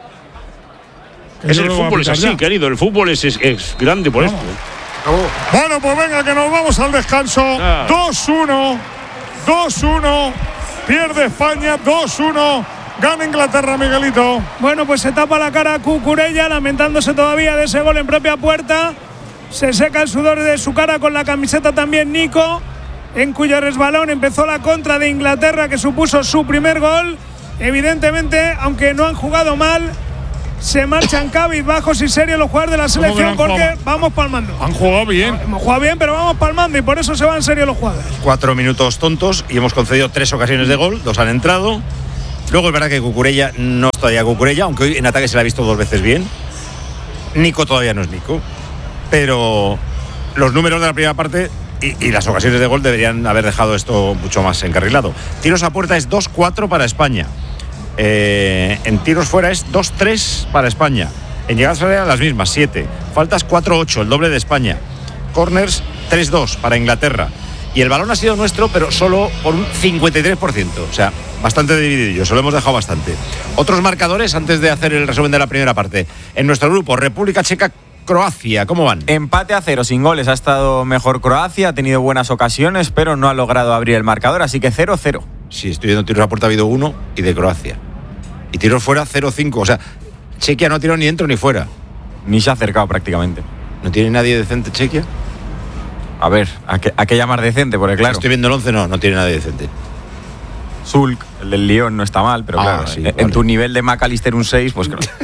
Es el fútbol, es así, ya. querido. El fútbol es, es, es grande por vamos. esto. Oh. Bueno, pues venga, que nos vamos al descanso. Ah. dos uno. dos uno, pierde España, dos uno, gana Inglaterra, Miguelito. Bueno, pues se tapa la cara a Cucurella, lamentándose todavía de ese gol en propia puerta. Se seca el sudor de su cara con la camiseta también Nico, en cuyo resbalón empezó la contra de Inglaterra, que supuso su primer gol. Evidentemente, aunque no han jugado mal, se marchan cabizbajos y serios los jugadores de la selección porque jugado? vamos palmando. Han jugado bien. Hemos jugado bien, pero vamos palmando y por eso se van en serio los jugadores. Cuatro minutos tontos y hemos concedido tres ocasiones de gol, dos han entrado. Luego es verdad que Cucurella no es todavía Cucurella, aunque hoy en ataque se le ha visto dos veces bien. Nico todavía no es Nico, pero los números de la primera parte y, y las ocasiones de gol deberían haber dejado esto mucho más encarrilado. Tiros a puerta es dos cuatro para España. Eh, en tiros fuera es dos tres para España. En llegadas al área las mismas, siete. Faltas cuatro ocho, el doble de España. Corners tres dos para Inglaterra. Y el balón ha sido nuestro, pero solo por un cincuenta y tres por ciento. O sea, bastante dividido, se lo hemos dejado bastante. Otros marcadores antes de hacer el resumen de la primera parte. En nuestro grupo, República Checa, Croacia, ¿cómo van? Empate a cero, sin goles. Ha estado mejor Croacia, ha tenido buenas ocasiones, pero no ha logrado abrir el marcador, así que cero cero. Sí, estoy viendo tiros a puerta, ha habido uno y de Croacia. Y tiros fuera cero cinco. O sea, Chequia no tiró ni dentro ni fuera. Ni se ha acercado prácticamente. ¿No tiene nadie decente Chequia? A ver, ¿a qué, a qué llamar decente? Porque claro, estoy viendo el once, no, no tiene nadie decente. Zulk, el del Lyon, no está mal, pero ah, claro, sí, en, vale. en tu nivel de McAllister un seis, pues claro.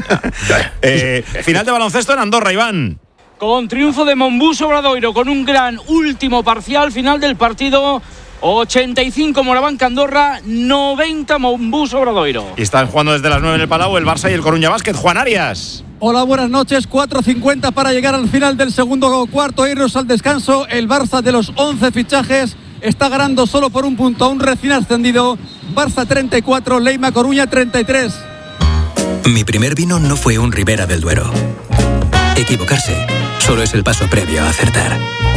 eh, final de baloncesto en Andorra, Iván. Con triunfo de Mombús Obradoiro, con un gran último parcial final del partido. ochenta y cinco Morabanca Andorra, noventa Mombús Obradoiro. Y están jugando desde las nueve en el Palau el Barça y el Coruña Básquet. Juan Arias. Hola, buenas noches. cuatro cincuenta para llegar al final del segundo cuarto e irnos al descanso. El Barça, de los once fichajes, está ganando solo por un punto a un recién ascendido. Barça treinta y cuatro, Leima Coruña treinta y tres. Mi primer vino no fue un Ribera del Duero. Equivocarse solo es el paso previo a acertar.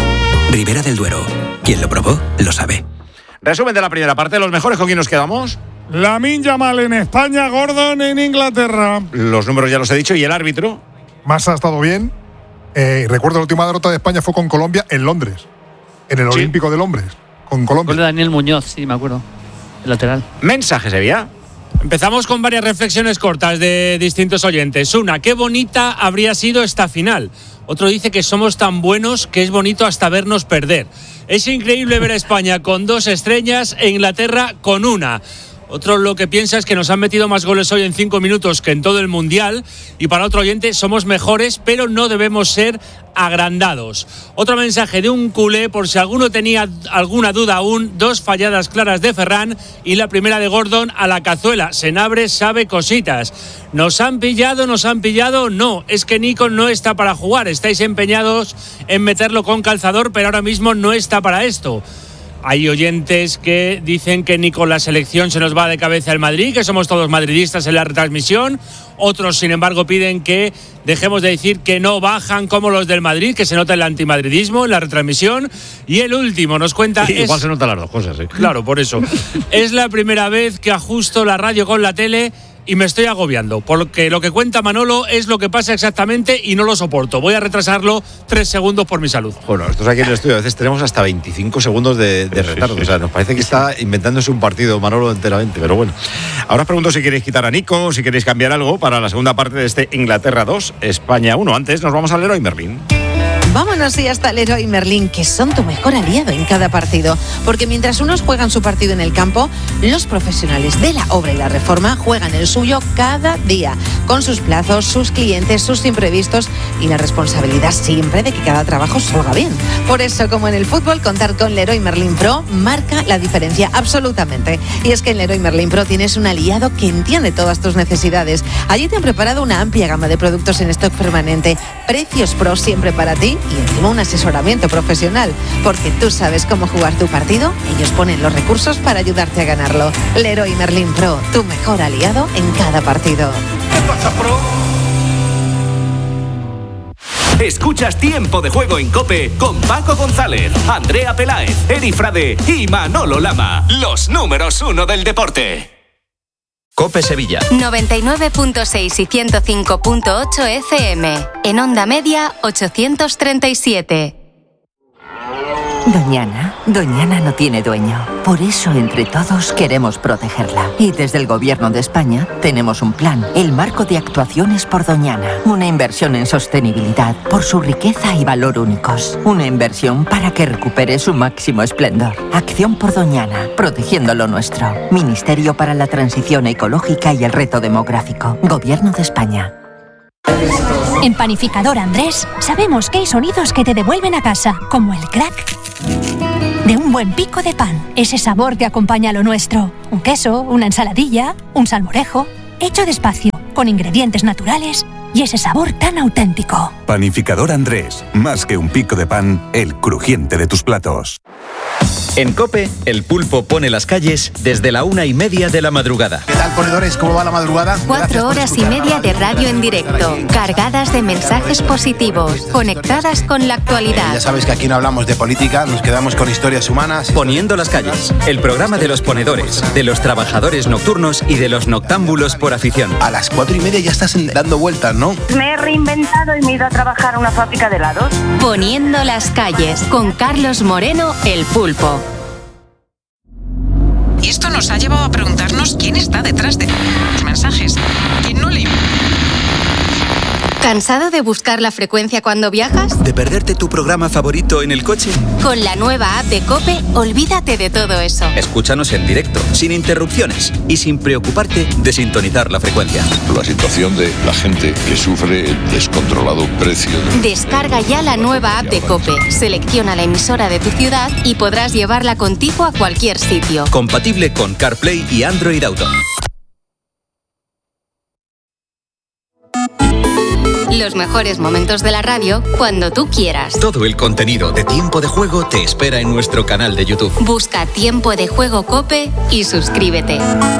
Ribera del Duero. Quien lo probó, lo sabe. Resumen de la primera parte. ¿Los mejores con quién nos quedamos? Lamine Yamal en España, Gordon en Inglaterra. Los números ya los he dicho. ¿Y el árbitro? Massa ha estado bien. Eh, recuerdo la última derrota de España fue con Colombia en Londres. En el ¿Sí? Olímpico de Londres. Con Colombia. Gol de Daniel Muñoz, sí, me acuerdo. El lateral. Mensaje, Sevilla. Empezamos con varias reflexiones cortas de distintos oyentes. Una, qué bonita habría sido esta final. Otro dice que somos tan buenos que es bonito hasta vernos perder. Es increíble ver a España con dos estrellas e Inglaterra con una. Otro lo que piensa es que nos han metido más goles hoy en cinco minutos que en todo el Mundial. Y para otro oyente, somos mejores, pero no debemos ser agrandados. Otro mensaje de un culé, por si alguno tenía alguna duda aún, dos falladas claras de Ferran y la primera de Gordon a la cazuela. Senabre sabe cositas. ¿Nos han pillado? ¿Nos han pillado? No, es que Nico no está para jugar. Estáis empeñados en meterlo con calzador, pero ahora mismo no está para esto. Hay oyentes que dicen que ni con la selección se nos va de cabeza el Madrid, que somos todos madridistas en la retransmisión. Otros, sin embargo, piden que dejemos de decir que no bajan como los del Madrid, que se nota el antimadridismo en la retransmisión. Y el último nos cuenta... Sí, es, igual se notan las dos cosas, ¿eh? Claro, por eso. Es la primera vez que ajusto la radio con la tele y me estoy agobiando, porque lo que cuenta Manolo es lo que pasa exactamente y no lo soporto. Voy a retrasarlo tres segundos por mi salud. Bueno, nosotros aquí en el estudio a veces tenemos hasta veinticinco segundos de, de retardo. Sí, sí. O sea, nos parece que está inventándose un partido Manolo enteramente, pero bueno. Ahora os pregunto si queréis quitar a Nico, si queréis cambiar algo para la segunda parte de este Inglaterra dos, España uno. Antes nos vamos al Leroy Merlin. Vámonos y hasta Leroy Merlin, que son tu mejor aliado en cada partido. Porque mientras unos juegan su partido en el campo, los profesionales de la obra y la reforma juegan el suyo cada día, con sus plazos, sus clientes, sus imprevistos y la responsabilidad siempre de que cada trabajo salga bien. Por eso, como en el fútbol, contar con Leroy Merlin Pro marca la diferencia absolutamente. Y es que en Leroy Merlin Pro tienes un aliado que entiende todas tus necesidades. Allí te han preparado una amplia gama de productos en stock permanente, precios pro siempre para ti y encima un asesoramiento profesional, porque tú sabes cómo jugar tu partido, ellos ponen los recursos para ayudarte a ganarlo. Leroy Merlin Pro, tu mejor aliado en cada partido. ¿Qué pasa, Pro? Escuchas Tiempo de Juego en COPE con Paco González, Andrea Peláez, Eri Frade y Manolo Lama, los números uno del deporte. COPE Sevilla noventa y nueve punto seis y ciento cinco punto ocho F M. En onda media ochocientos treinta y siete. Doñana, Doñana no tiene dueño. Por eso, entre todos, queremos protegerla. Y desde el Gobierno de España tenemos un plan, el Marco de Actuaciones por Doñana. Una inversión en sostenibilidad por su riqueza y valor únicos. Una inversión para que recupere su máximo esplendor. Acción por Doñana, protegiendo lo nuestro. Ministerio para la Transición Ecológica y el Reto Demográfico. Gobierno de España. En Panificador Andrés sabemos que hay sonidos que te devuelven a casa, como el crack de un buen pico de pan. Ese sabor que acompaña a lo nuestro. Un queso, una ensaladilla, un salmorejo. Hecho despacio, con ingredientes naturales y ese sabor tan auténtico. Panificador Andrés. Más que un pico de pan, el crujiente de tus platos. En COPE, el pulpo pone las calles desde la una y media de la madrugada. ¿Qué tal, ponedores? ¿Cómo va la madrugada? Cuatro horas y media de radio en directo, cargadas de mensajes positivos, conectadas con la actualidad. Ya sabes que aquí no hablamos de política, nos quedamos con historias humanas. Poniendo las calles, el programa de los ponedores, de los trabajadores nocturnos y de los noctámbulos por afición. A las cuatro y media ya estás dando vueltas, ¿no? Me he reinventado y me he ido a trabajar a una fábrica de helados. Poniendo las calles, con Carlos Moreno, el pulpo. Y esto nos ha llevado a preguntarnos quién está detrás de los mensajes. ¿Quién no le... ¿Cansado de buscar la frecuencia cuando viajas? ¿De perderte tu programa favorito en el coche? Con la nueva app de COPE, olvídate de todo eso. Escúchanos en directo, sin interrupciones y sin preocuparte de sintonizar la frecuencia. La situación de la gente que sufre el descontrolado precio. De... Descarga ya la nueva app de COPE, selecciona la emisora de tu ciudad y podrás llevarla contigo a cualquier sitio. Compatible con CarPlay y Android Auto. Los mejores momentos de la radio cuando tú quieras. Todo el contenido de Tiempo de Juego te espera en nuestro canal de YouTube. Busca Tiempo de Juego COPE y suscríbete.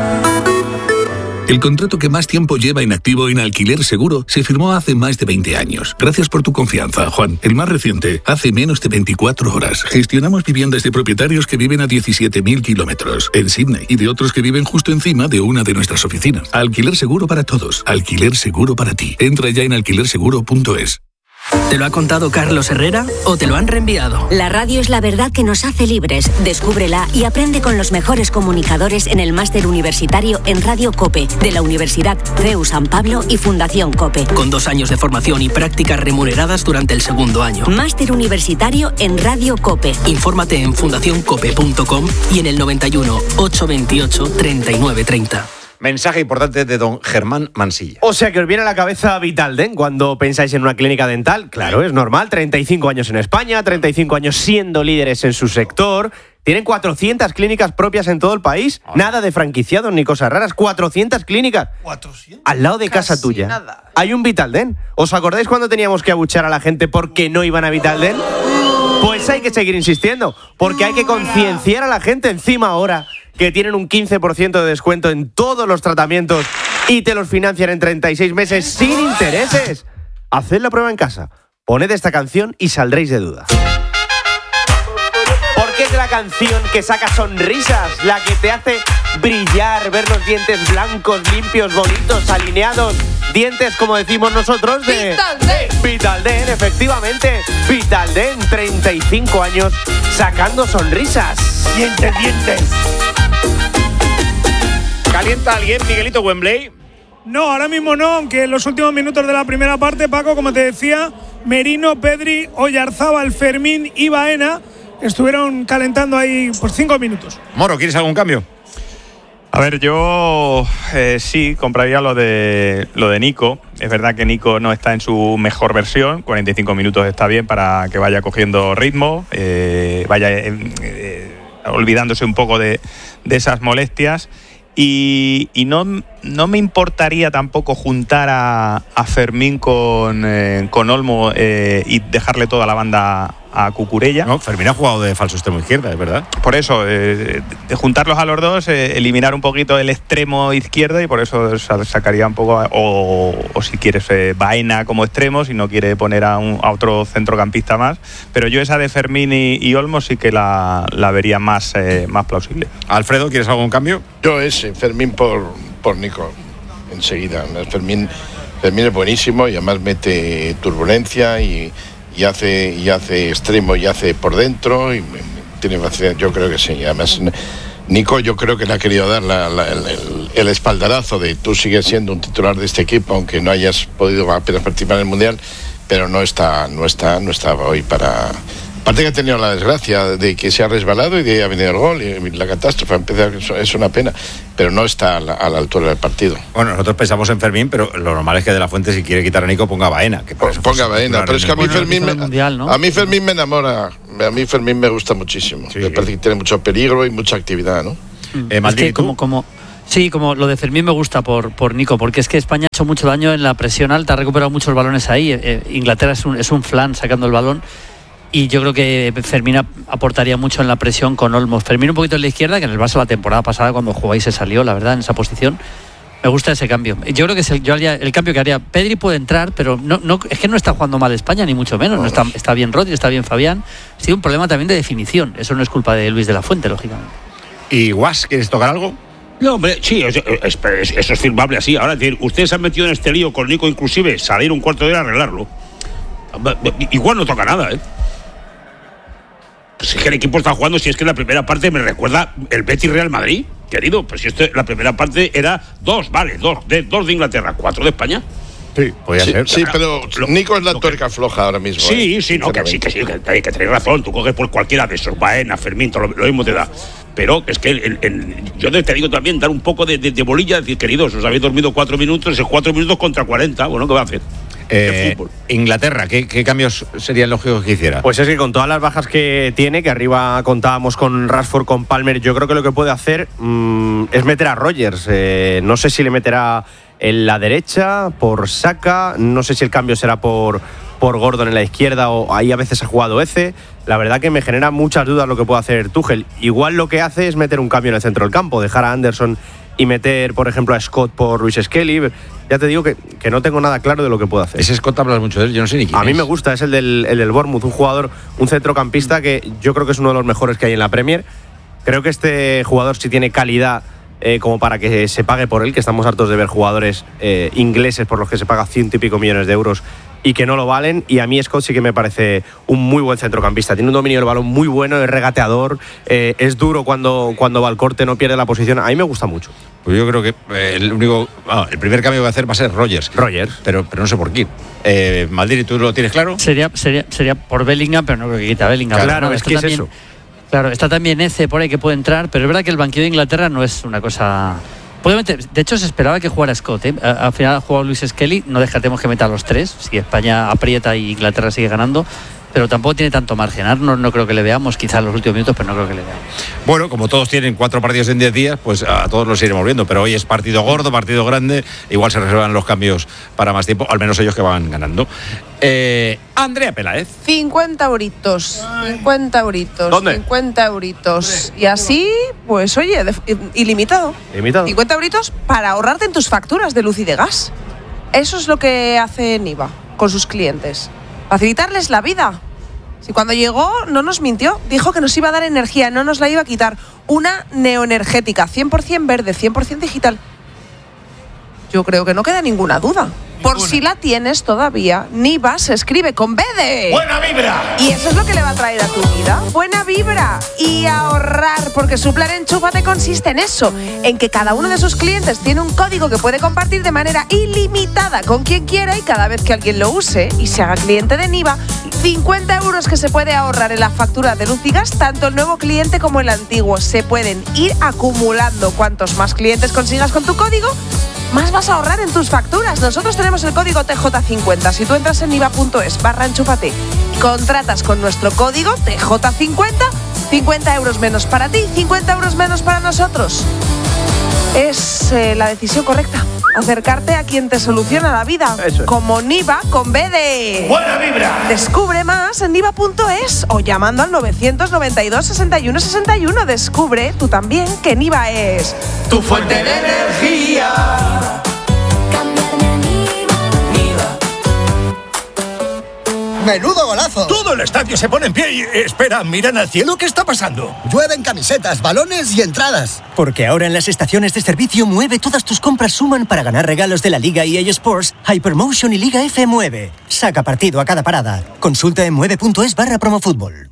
El contrato que más tiempo lleva inactivo en Alquiler Seguro se firmó hace más de veinte años. Gracias por tu confianza, Juan. El más reciente, hace menos de veinticuatro horas. Gestionamos viviendas de propietarios que viven a diecisiete mil kilómetros en Sydney y de otros que viven justo encima de una de nuestras oficinas. Alquiler Seguro para todos. Alquiler Seguro para ti. Entra ya en alquiler seguro punto es. ¿Te lo ha contado Carlos Herrera o te lo han reenviado? La radio es la verdad que nos hace libres. Descúbrela y aprende con los mejores comunicadores en el máster universitario en Radio COPE de la Universidad C E U San Pablo y Fundación COPE. Con dos años de formación y prácticas remuneradas durante el segundo año. Máster universitario en Radio COPE. Infórmate en fundación cope punto com y en el noventa y uno, ochocientos veintiocho, treinta y nueve treinta. Mensaje importante de don Germán Mansilla. O sea que os viene a la cabeza Vitalden cuando pensáis en una clínica dental. Claro, es normal. treinta y cinco años en España, treinta y cinco años siendo líderes en su sector. Tienen cuatrocientas clínicas propias en todo el país. Nada de franquiciados ni cosas raras. cuatrocientas clínicas. ¿cuatrocientas? Al lado de casa tuya. Nada. Hay un Vitalden. ¿Os acordáis cuando teníamos que abuchear a la gente porque no iban a Vitalden? Pues hay que seguir insistiendo, porque hay que concienciar a la gente encima ahora que tienen un quince por ciento de descuento en todos los tratamientos y te los financian en treinta y seis meses sin intereses. Haced la prueba en casa, poned esta canción y saldréis de duda. Porque es la canción que saca sonrisas, la que te hace brillar, ver los dientes blancos, limpios, bonitos, alineados. Dientes, como decimos nosotros, de... Vitalden. Vitalden, efectivamente. Vitalden, treinta y cinco años, sacando sonrisas. Dientes, dientes. ¿Calienta alguien, Miguelito Wembley? No, ahora mismo no, aunque en los últimos minutos de la primera parte, Paco, como te decía, Merino, Pedri, Oyarzábal, Fermín y Baena estuvieron calentando ahí por cinco minutos. Moro, ¿quieres algún cambio? A ver, yo eh, sí compraría lo de lo de Nico. Es verdad que Nico no está en su mejor versión. cuarenta y cinco minutos está bien para que vaya cogiendo ritmo, eh, vaya eh, eh, olvidándose un poco de, de esas molestias. Y, y no, no me importaría tampoco juntar a, a Fermín con, eh, con Olmo eh, y dejarle toda la banda a Cucurella. No, Fermín ha jugado de falso extremo izquierda, es verdad. Por eso, eh, de juntarlos a los dos, eh, eliminar un poquito el extremo izquierdo y por eso sacaría un poco, a, o, o si quieres, eh, Baena como extremo, si no quiere poner a, un, a otro centrocampista más. Pero yo esa de Fermín y, y Olmo sí que la, la vería más, eh, más plausible. Alfredo, ¿quieres algún cambio? Yo ese, Fermín por, por Nico, enseguida. Fermín, Fermín es buenísimo y además mete turbulencia y... y hace y hace extremo y hace por dentro y tiene facilidad, yo creo que sí. Además Nico yo creo que le ha querido dar la, la, el, el espaldarazo de tú sigues siendo un titular de este equipo aunque no hayas podido apenas participar en el Mundial, pero no está no está no estaba hoy para. Aparte que ha tenido la desgracia de que se ha resbalado y de ahí ha venido el gol y la catástrofe, es una pena, pero no está a la, a la altura del partido. Bueno, nosotros pensamos en Fermín, pero lo normal es que De la Fuente, si quiere quitar a Nico, ponga a Baena. Que pues ponga a Baena, pero es que a mí, bueno, Fermín me, mundial, ¿no? a mí Fermín me enamora. A mí Fermín me gusta muchísimo. Sí, me sí. parece que tiene mucho peligro y mucha actividad, ¿no? Eh, es que como, como, sí, como lo de Fermín me gusta por, por Nico, porque es que España ha hecho mucho daño en la presión alta, ha recuperado muchos balones ahí. Eh, Inglaterra es un, es un flan sacando el balón. Y yo creo que Fermín aportaría mucho en la presión con Olmos. Fermín un poquito en la izquierda, que en el Barça la temporada pasada cuando jugó ahí se salió, la verdad, en esa posición. Me gusta ese cambio. Yo creo que es el, yo haría, el cambio que haría. Pedri puede entrar, pero no, no, es que no está jugando mal España, ni mucho menos. No está, está bien Rodri, está bien Fabián. Ha sido un problema también de definición. Eso no es culpa de Luis de la Fuente, lógicamente. ¿Y Guas, quieres tocar algo? No, hombre, sí, es, es, es, eso es firmable así. Ahora, es decir, ustedes se han metido en este lío con Nico, inclusive salir un cuarto de hora a arreglarlo. Igual no toca nada, ¿eh? Pues es que el equipo está jugando, si es que la primera parte me recuerda el Betis Real Madrid, querido, pues si esto, la primera parte era dos, vale, dos de, dos de Inglaterra, cuatro de España. Sí, podía sí, ser. Sí, pero lo, Nico es la tuerca floja ahora mismo. Sí, ¿eh? sí, no, que sí, que sí, que, que tenéis razón, tú coges por cualquiera de esos, Baena, Fermín, todo lo, lo mismo te da. Pero es que el, el, yo te digo también, dar un poco de, de, de bolilla, decir, queridos, os habéis dormido cuatro minutos, esos cuatro minutos contra cuarenta, bueno, ¿qué va a hacer? Eh, Inglaterra, ¿qué, ¿qué cambios serían lógicos que hiciera? Pues es que con todas las bajas que tiene, que arriba contábamos con Rashford, con Palmer, yo creo que lo que puede hacer mmm, es meter a Rodgers. Eh, no sé si le meterá en la derecha, por Saka, no sé si el cambio será por, por Gordon en la izquierda, o ahí a veces ha jugado Eze. La verdad que me genera muchas dudas lo que puede hacer Tuchel. Igual lo que hace es meter un cambio en el centro del campo, dejar a Anderson y meter, por ejemplo, a Scott por Luis Skelly. Ya te digo que, que no tengo nada claro de lo que puede hacer. Ese Scott hablas mucho de él, yo no sé ni quién A mí es. me gusta, es el del, el del Bournemouth, un jugador, un centrocampista que yo creo que es uno de los mejores que hay en la Premier. Creo que este jugador sí tiene calidad eh, como para que se pague por él, que estamos hartos de ver jugadores eh, ingleses por los que se paga ciento y pico millones de euros y que no lo valen, y a mí Scott sí que me parece un muy buen centrocampista. Tiene un dominio del balón muy bueno, es regateador, eh, es duro cuando, cuando va al corte, no pierde la posición. A mí me gusta mucho. Pues yo creo que eh, el único, ah, el primer cambio que va a hacer va a ser Rodgers. Rodgers. Pero, pero no sé por quién. Eh, Maldini, ¿tú lo tienes claro? Sería, sería, sería por Bellingham, pero no creo que quita a Bellingham. Claro, claro, no, es que es eso. Claro, está también Eze por ahí que puede entrar, pero es verdad que el banquillo de Inglaterra no es una cosa... De hecho, se esperaba que jugara Scott, ¿eh? Al final ha jugado Luis Skelly, no descartemos que meta a los tres, si España aprieta y Inglaterra sigue ganando, pero tampoco tiene tanto margen. No, no creo que le veamos, quizás en los últimos minutos, pero no creo que le veamos. Bueno, como todos tienen cuatro partidos en diez días, pues a todos los iremos viendo, pero hoy es partido gordo, partido grande, igual se reservan los cambios para más tiempo, al menos ellos que van ganando. Eh, Andrea Peláez. cincuenta euritos, cincuenta euritos, ¿Dónde? cincuenta euritos. Y así, pues oye, de, ilimitado. Ilimitado. cincuenta euritos para ahorrarte en tus facturas de luz y de gas. Eso es lo que hace Niva con sus clientes. Facilitarles la vida. Si cuando llegó no nos mintió, dijo que nos iba a dar energía, no nos la iba a quitar. Una neoenergética, cien por ciento verde, cien por ciento digital. Yo creo que no queda ninguna duda. Por si la tienes todavía, Niva se escribe con B de... ¡Buena vibra! Y eso es lo que le va a traer a tu vida. Buena vibra y ahorrar, porque su plan Enchúfate consiste en eso, en que cada uno de sus clientes tiene un código que puede compartir de manera ilimitada con quien quiera, y cada vez que alguien lo use y se haga cliente de Niva, cincuenta euros que se puede ahorrar en la factura de luz y gas, tanto el nuevo cliente como el antiguo. Se pueden ir acumulando. Cuantos más clientes consigas con tu código, más vas a ahorrar en tus facturas. Nosotros tenemos el código T J cincuenta. Si tú entras en niva.es barra enchúfate y contratas con nuestro código T J cincuenta, cincuenta euros menos para ti, cincuenta euros menos para nosotros. Es eh, la decisión correcta. Acercarte a quien te soluciona la vida. Eso es. Como Niva con B de... ¡Buena vibra! Descubre más en niva.es o llamando al novecientos noventa y dos, sesenta y uno sesenta y uno. Descubre tú también que Niva es... ¡Tu fuente de energía! ¡Menudo golazo! Todo el estadio se pone en pie y... Espera, miran al cielo, ¿qué está pasando? Llueven camisetas, balones y entradas. Porque ahora en las estaciones de servicio Mueve todas tus compras suman para ganar regalos de la Liga E A Sports, Hypermotion y Liga F Mueve. Saca partido a cada parada. Consulta en mueve.es barra promofútbol.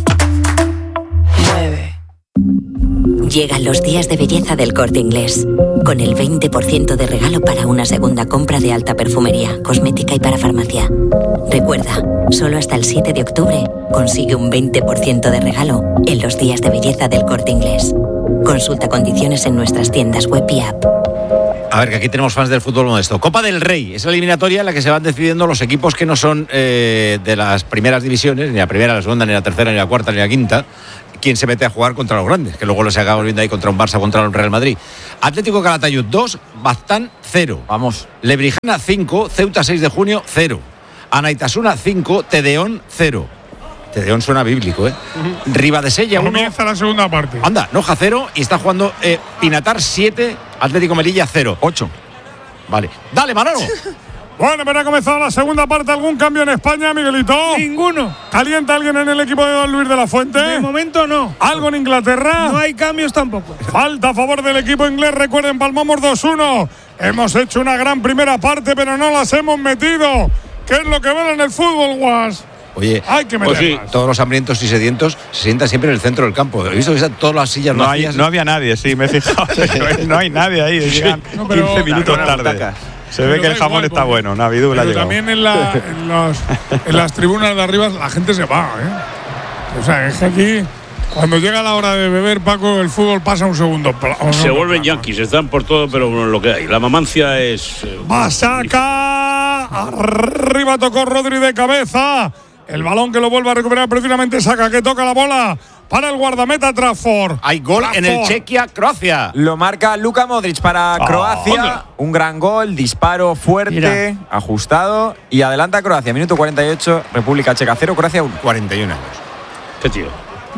Llegan los días de belleza del Corte Inglés, con el veinte por ciento de regalo para una segunda compra de alta perfumería, cosmética y para farmacia. Recuerda, solo hasta el siete de octubre consigue un veinte por ciento de regalo en los días de belleza del Corte Inglés. Consulta condiciones en nuestras tiendas web y app. A ver, que aquí tenemos fans del fútbol modesto. Copa del Rey, es la eliminatoria en la que se van decidiendo los equipos que no son eh, de las primeras divisiones, ni la primera, ni la segunda, ni la tercera, ni la cuarta, ni la quinta. Quién se mete a jugar contra los grandes, que luego los acabamos viendo ahí contra un Barça, contra el Real Madrid. Atlético Calatayud dos, Baztán cero. Vamos. Lebrijana cinco, Ceuta seis de junio cero. Anaitasuna cinco, Tedeón cero. Tedeón suena bíblico, ¿eh? Uh-huh. Ribadesella uno. Comienza la segunda parte. Anda, Noja cero y está jugando eh, Pinatar siete, Atlético Melilla cero. ocho. Vale. Dale, Manolo. Bueno, pero ha comenzado la segunda parte. ¿Algún cambio en España, Miguelito? Ninguno. ¿Calienta alguien en el equipo de Don Luis de la Fuente? De momento no. ¿Algo en Inglaterra? No hay cambios tampoco. Falta a favor del equipo inglés. Recuerden, palmamos dos uno. Hemos hecho una gran primera parte, pero no las hemos metido. ¿Qué es lo que ven en el fútbol, Guas? Oye, hay que meter pues sí, todos los hambrientos y sedientos se sientan siempre en el centro del campo. He visto que están todas las sillas no vacías. Hay, no había nadie, sí, me he fijado. No hay nadie ahí. Llegan sí. no, quince minutos tarde. Se ve pero que el jamón igual, está porque, bueno, Navidú la ha llegado. También en, la, en, los, en las tribunas de arriba la gente se va, ¿eh? O sea, es que aquí, cuando llega la hora de beber, Paco, el fútbol pasa un segundo. Un se vuelven yanquis, están por todo, pero lo que hay. La mamancia es. Eh, ¡Saca! Arriba tocó Rodri de cabeza. El balón que lo vuelve a recuperar precisamente Saca, que toca la bola para el guardameta Trafford. Hay gol Trafford. En el Chequia-Croacia. Lo marca Luka Modric para oh, Croacia. ¿Dónde? Un gran gol, disparo fuerte, Mira. ajustado. Y adelanta Croacia. Minuto cuarenta y ocho, República Checa cero, Croacia uno. cuarenta y uno años. ¿Qué tío?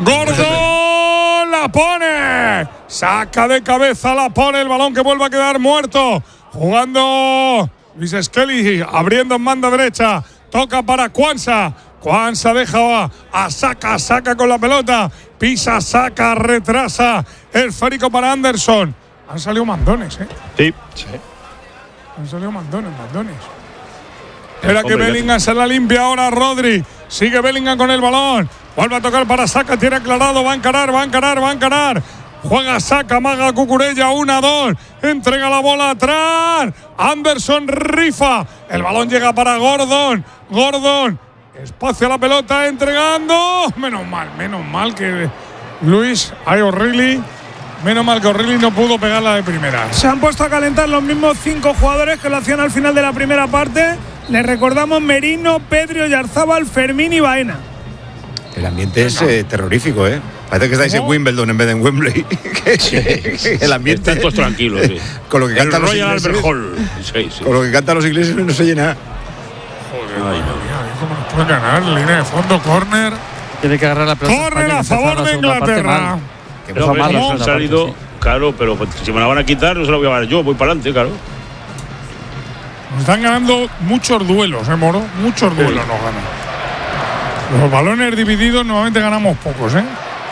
¡Gordon! ¡La pone! Saca de cabeza, la pone. El balón que vuelve a quedar muerto. Jugando Luis Skelly, abriendo en banda derecha. Toca para Cuanza. Cuanza deja a Saca, Saca con la pelota, pisa, Saca, retrasa, esférico para Anderson. Han salido mandones, ¿eh? Sí. sí. Han salido mandones, mandones. Espera que Bellingham se la limpia ahora Rodri. Sigue Bellingham con el balón. Vuelve a tocar para Saca, tiene aclarado, va a encarar, va a encarar, va a encarar. Juega Saca, maga Cucurella, una, dos. Entrega la bola atrás. Anderson rifa. El balón llega para Gordon. Gordon. Espacio a la pelota, entregando. Menos mal, menos mal que Luis, hay O'Reilly. Menos mal que O'Reilly no pudo pegarla de primera. Se han puesto a calentar los mismos cinco jugadores que lo hacían al final de la primera parte. Les recordamos Merino, Pedri, Oyarzábal, Fermín y Baena. El ambiente es eh, terrorífico, ¿eh? Parece que estáis ¿Cómo? en Wimbledon en vez de en Wembley. Sí, el ambiente está tranquilo, sí. Con lo que cantan los Royal ingleses. Albert Hall. Sí, sí. Con lo que cantan los ingleses no se llena. Joder, Ay, no. ¿Cómo nos puede ganar? Línea de fondo, córner. Tiene que agarrar la pelota. Córner a favor de Inglaterra. Que no, que no han salido, parte, sí. Claro, pero si me la van a quitar, no se la voy a ganar yo, voy para adelante, claro. Nos están ganando muchos duelos, ¿eh, Moro? Muchos duelos sí. nos ganan. Los balones divididos normalmente ganamos pocos, ¿eh?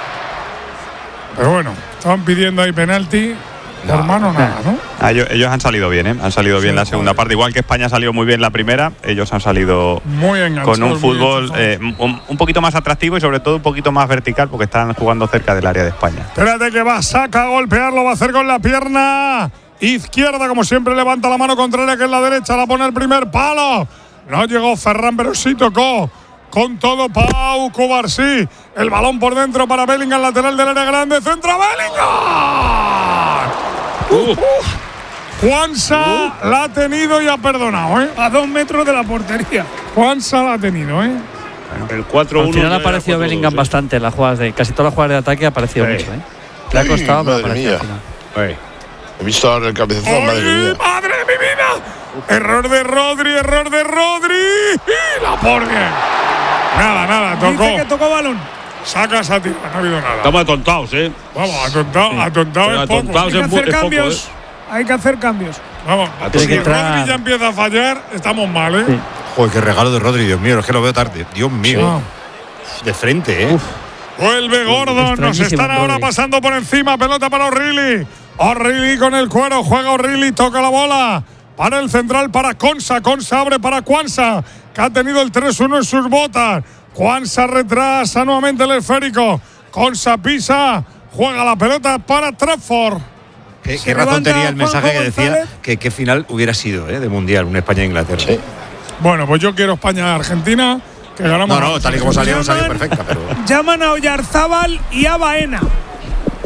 Pero bueno, estaban pidiendo ahí penalti. No, hermano, nada, ¿no? Ah, ellos, ellos han salido bien, ¿eh? Han salido sí, bien la segunda joder. parte. Igual que España salió muy bien la primera, ellos han salido muy con un fútbol eh, un, un poquito más atractivo y sobre todo un poquito más vertical porque están jugando cerca del área de España. Espérate que va, Saca a golpearlo, va a hacer con la pierna izquierda, como siempre levanta la mano contraria que es la derecha, la pone el primer palo. No llegó Ferran, pero sí tocó. Con todo Pau Cubarsí. El balón por dentro para Bellingham, lateral del área grande. ¡Centra Bellingham! Uh, uh. Juansa uh. la ha tenido y ha perdonado, ¿eh? A dos metros de la portería. Juansa la ha tenido, ¿eh? Bueno, el cuatro uno. Al final ha aparecido Bellingham sí. bastante en las jugadas de. Casi todas las jugadas de ataque ha aparecido sí. mucho, ¿eh? Le ha costado, madre pero mía. Al He visto ahora el cabezazo, madre mía. ¡Madre de mi vida! Error de Rodri, error de Rodri. Y la por bien. Nada, nada, tocó. Dice que tocó balón. Saca esa tira, no ha habido nada. Estamos atontados, ¿eh? Vamos, atontado, sí. atontado es poco. Hay que hacer es cambios. Poco, ¿eh? Hay que hacer cambios. Vamos, si que Rodri ya empieza a fallar, estamos mal, ¿eh? Sí. Joder, qué regalo de Rodri, Dios mío, es que lo veo tarde. Dios mío. Sí. De frente, ¿eh? Uf. Vuelve Gordon, nos están ahora Rodri. pasando por encima, pelota para O'Reilly. O'Reilly con el cuero, juega O'Reilly, toca la bola. Para el central, para Consa, Consa abre para Cuanza, que ha tenido el tres uno en sus botas. Cuanza retrasa nuevamente el esférico. Consa pisa, juega la pelota para Trafford. ¿Qué, qué razón tenía el mensaje que decía que qué final hubiera sido eh, de Mundial, una España-Inglaterra? Sí. Bueno, pues yo quiero España-Argentina, que ganamos. No, no, tal y como salió, salió perfecta. Pero... Llaman a Oyarzábal y a Baena.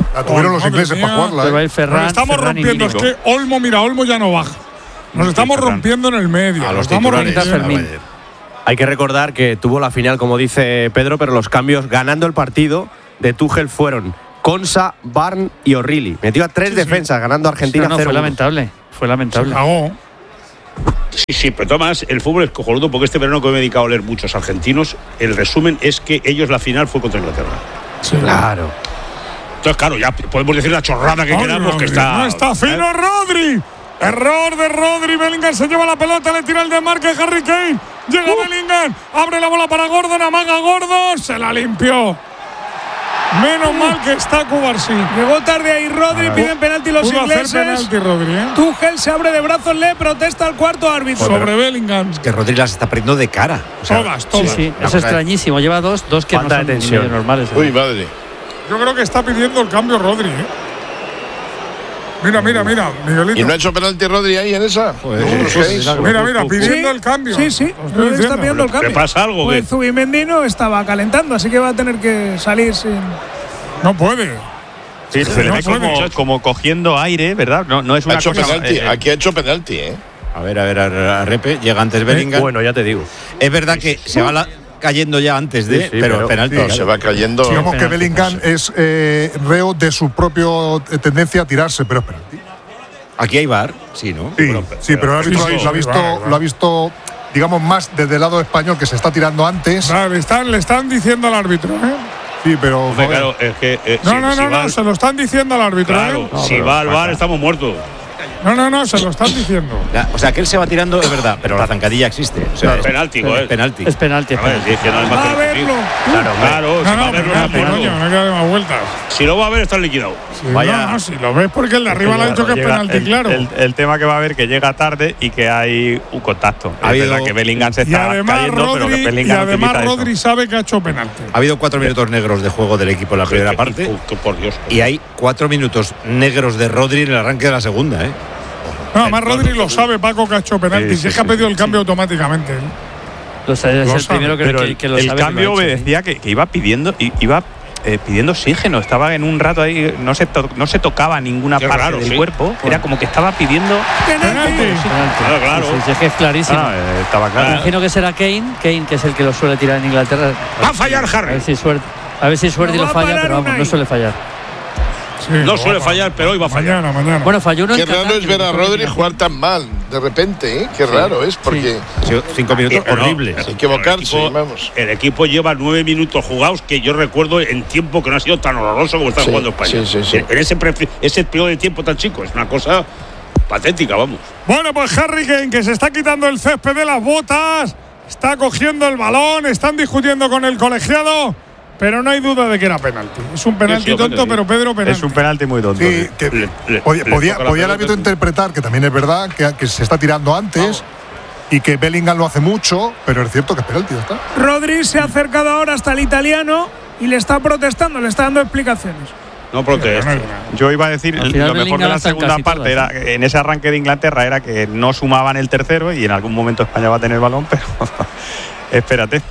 La tuvieron los ingleses para jugarla. ¿eh? Ferran, Nos estamos Ferran rompiendo. Es que Olmo, mira, Olmo ya no baja. Nos estamos rompiendo en el medio. A los estamos titulares. Hay que recordar que tuvo la final, como dice Pedro, pero los cambios ganando el partido de Tuchel fueron Konsa, Barn y O'Reilly. Metió a tres sí, defensas sí. ganando a Argentina no, no, cero. Fue lamentable. Fue lamentable. Sí, sí, pero Tomás, el fútbol es cojonudo porque este verano que me he dedicado a leer muchos argentinos, el resumen es que ellos la final fue contra Inglaterra. Sí, claro. Entonces, claro, ya podemos decir la chorrada que Ay, queramos, que está. No está fino, ¿eh? Rodri. Error de Rodri. Bellingham se lleva la pelota, le tira el desmarque Harry Kane. Llega uh. Bellingham, abre la bola para Gordon, amaga Gordon, se la limpió. Menos mal que está Cubarsí. Llegó tarde ahí Rodri, ah, piden penalti los pudo ingleses. Hacer penalti, Rodri, ¿eh? Tuchel se abre de brazos, le protesta al cuarto árbitro. Sobre pero, Bellingham. Es que Rodri las está perdiendo de cara. O sea, todas, todas. Sí, sí, es extrañísimo. Lleva dos, dos que Falta no son normales. ¿eh? Uy, madre. Yo creo que está pidiendo el cambio Rodri, ¿eh? Mira, mira, mira, Miguelito. ¿Y no ha hecho penalti Rodri ahí en esa? Pues, pues, mira, mira, pidiendo sí, el cambio. Sí, sí, Rodri está pidiendo el cambio. ¿Qué pasa algo? Pues Zubimendi no estaba calentando, así que va a tener que salir sin… No puede. Sí, se le ve como, como cogiendo aire, ¿verdad? No, no es una ha hecho cosa… Penalti. Eh, Aquí ha hecho penalti, ¿eh? A ver, a ver, a, a Repe, llega antes Bellingham. Eh, bueno, ya te digo. Es verdad que se va la, cayendo ya antes de, sí, sí, pero, pero penalti. Sí, se va cayendo. Digamos que Bellingham es eh, reo de su propia tendencia a tirarse, pero es penalti. Aquí hay V A R, sí, ¿no? Sí, pero, sí, pero, pero el árbitro sí, sí, lo, ha visto, vale, vale. lo ha visto, digamos, más desde el lado español, que se está tirando antes. Vale, están, le están diciendo al árbitro, ¿eh? Sí, pero. Hombre, claro, es que, eh, no, si, no, si no, no, al, se lo están diciendo al árbitro. Claro, ¿eh? no, si va al V A R estamos muertos. No, no, no, se lo están diciendo. Ya, o sea, que él se va tirando, es verdad, pero la zancadilla existe. O sea, es penalti, es penalti. Es penalti. A ver, es que no es más va a verlo. Claro, claro. No, si no, va a verlo, no, no, coño, no hay que dar más vueltas. Si lo va a ver, está liquidado. Sí, Vaya. No, no, si lo ves porque el de arriba le ha dicho que es penalti, el, claro. El, el tema que va a haber que llega tarde y que hay un contacto. Ha es habido, verdad que Bellingham se está cayendo, Rodri, pero que Bellingham y además utiliza Rodri eso. sabe que ha hecho penalti. Ha habido cuatro minutos negros de juego del equipo en la primera parte. Por Dios. Y hay cuatro minutos negros de Rodri en el arranque de la segunda, ¿eh? No, además Rodri lo sabe, Paco, que ha hecho penalti. Sí, sí, si es que ha pedido sí, el cambio sí. automáticamente. Lo sabe, es lo el sabe. primero que, pero que, que lo el sabe. El cambio obedecía que, que iba pidiendo, iba eh, pidiendo oxígeno. Estaba en un rato ahí, no se, to, no se tocaba ninguna Qué parte raro, del sí. cuerpo. Bueno. Era como que estaba pidiendo penalti. Claro, claro. Sí, sí, es que es clarísimo. Ah, eh, estaba claro. Me imagino que será Kane, Kane, que es el que lo suele tirar en Inglaterra. Va a fallar Harry. A ver si suerte, a ver si suerte no y lo falla, pero vamos, no suele fallar. Sí, no suele fallar, pero hoy va a fallar. Mañana, mañana. Bueno, falló uno Qué en raro Qatar, es ver a Rodri jugar tan mal, de repente, ¿eh? Qué sí, raro es, porque… Sí. Cinco minutos eh, horribles. No, equivocarse, el equipo, vamos. El equipo lleva nueve minutos jugados que yo recuerdo en tiempo que no ha sido tan horroroso como está sí, jugando España. Sí, sí, sí. En ese, ese periodo de tiempo tan chico, es una cosa patética, vamos. Bueno, pues Harry Kane, que se está quitando el césped de las botas, está cogiendo el balón, están discutiendo con el colegiado. Pero no hay duda de que era penalti. Es un penalti tonto, pero Pedro penalti. Es un penalti muy tonto. Sí, que le, le, podía, le podía, podía el árbitro interpretar, que también es verdad, que, que se está tirando antes Vamos. y que Bellingham lo hace mucho, pero es cierto que es penalti, ¿está? Rodri se ha acercado ahora hasta el italiano y le está protestando, le está dando explicaciones. No protesta. Yo iba a decir, lo mejor de la segunda parte era, en ese arranque de Inglaterra era que no sumaban el tercero y en algún momento España va a tener el balón, pero espérate.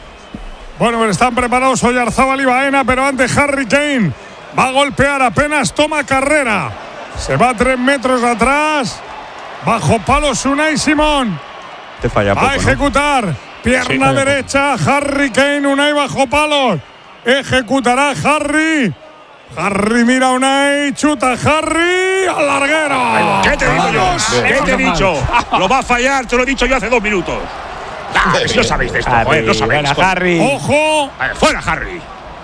Bueno, pero están preparados Oyarzábal y Baena, pero antes Harry Kane va a golpear, apenas toma carrera. Se va a tres metros atrás. Bajo palos Unai Simón. Te falla va poco, a ejecutar. ¿No? Pierna sí, derecha, Harry Kane, Unai bajo palos. Ejecutará Harry. Harry mira a Unai, chuta Harry al larguero. ¿Qué te digo yo? ¿Qué te he dicho? Lo va a fallar, te lo he dicho yo hace dos minutos. Ah, si no sabéis de esto, Harry, joder, no sabéis. Fuera, Harry. ¡Ojo! Vale, ¡fuera, Harry!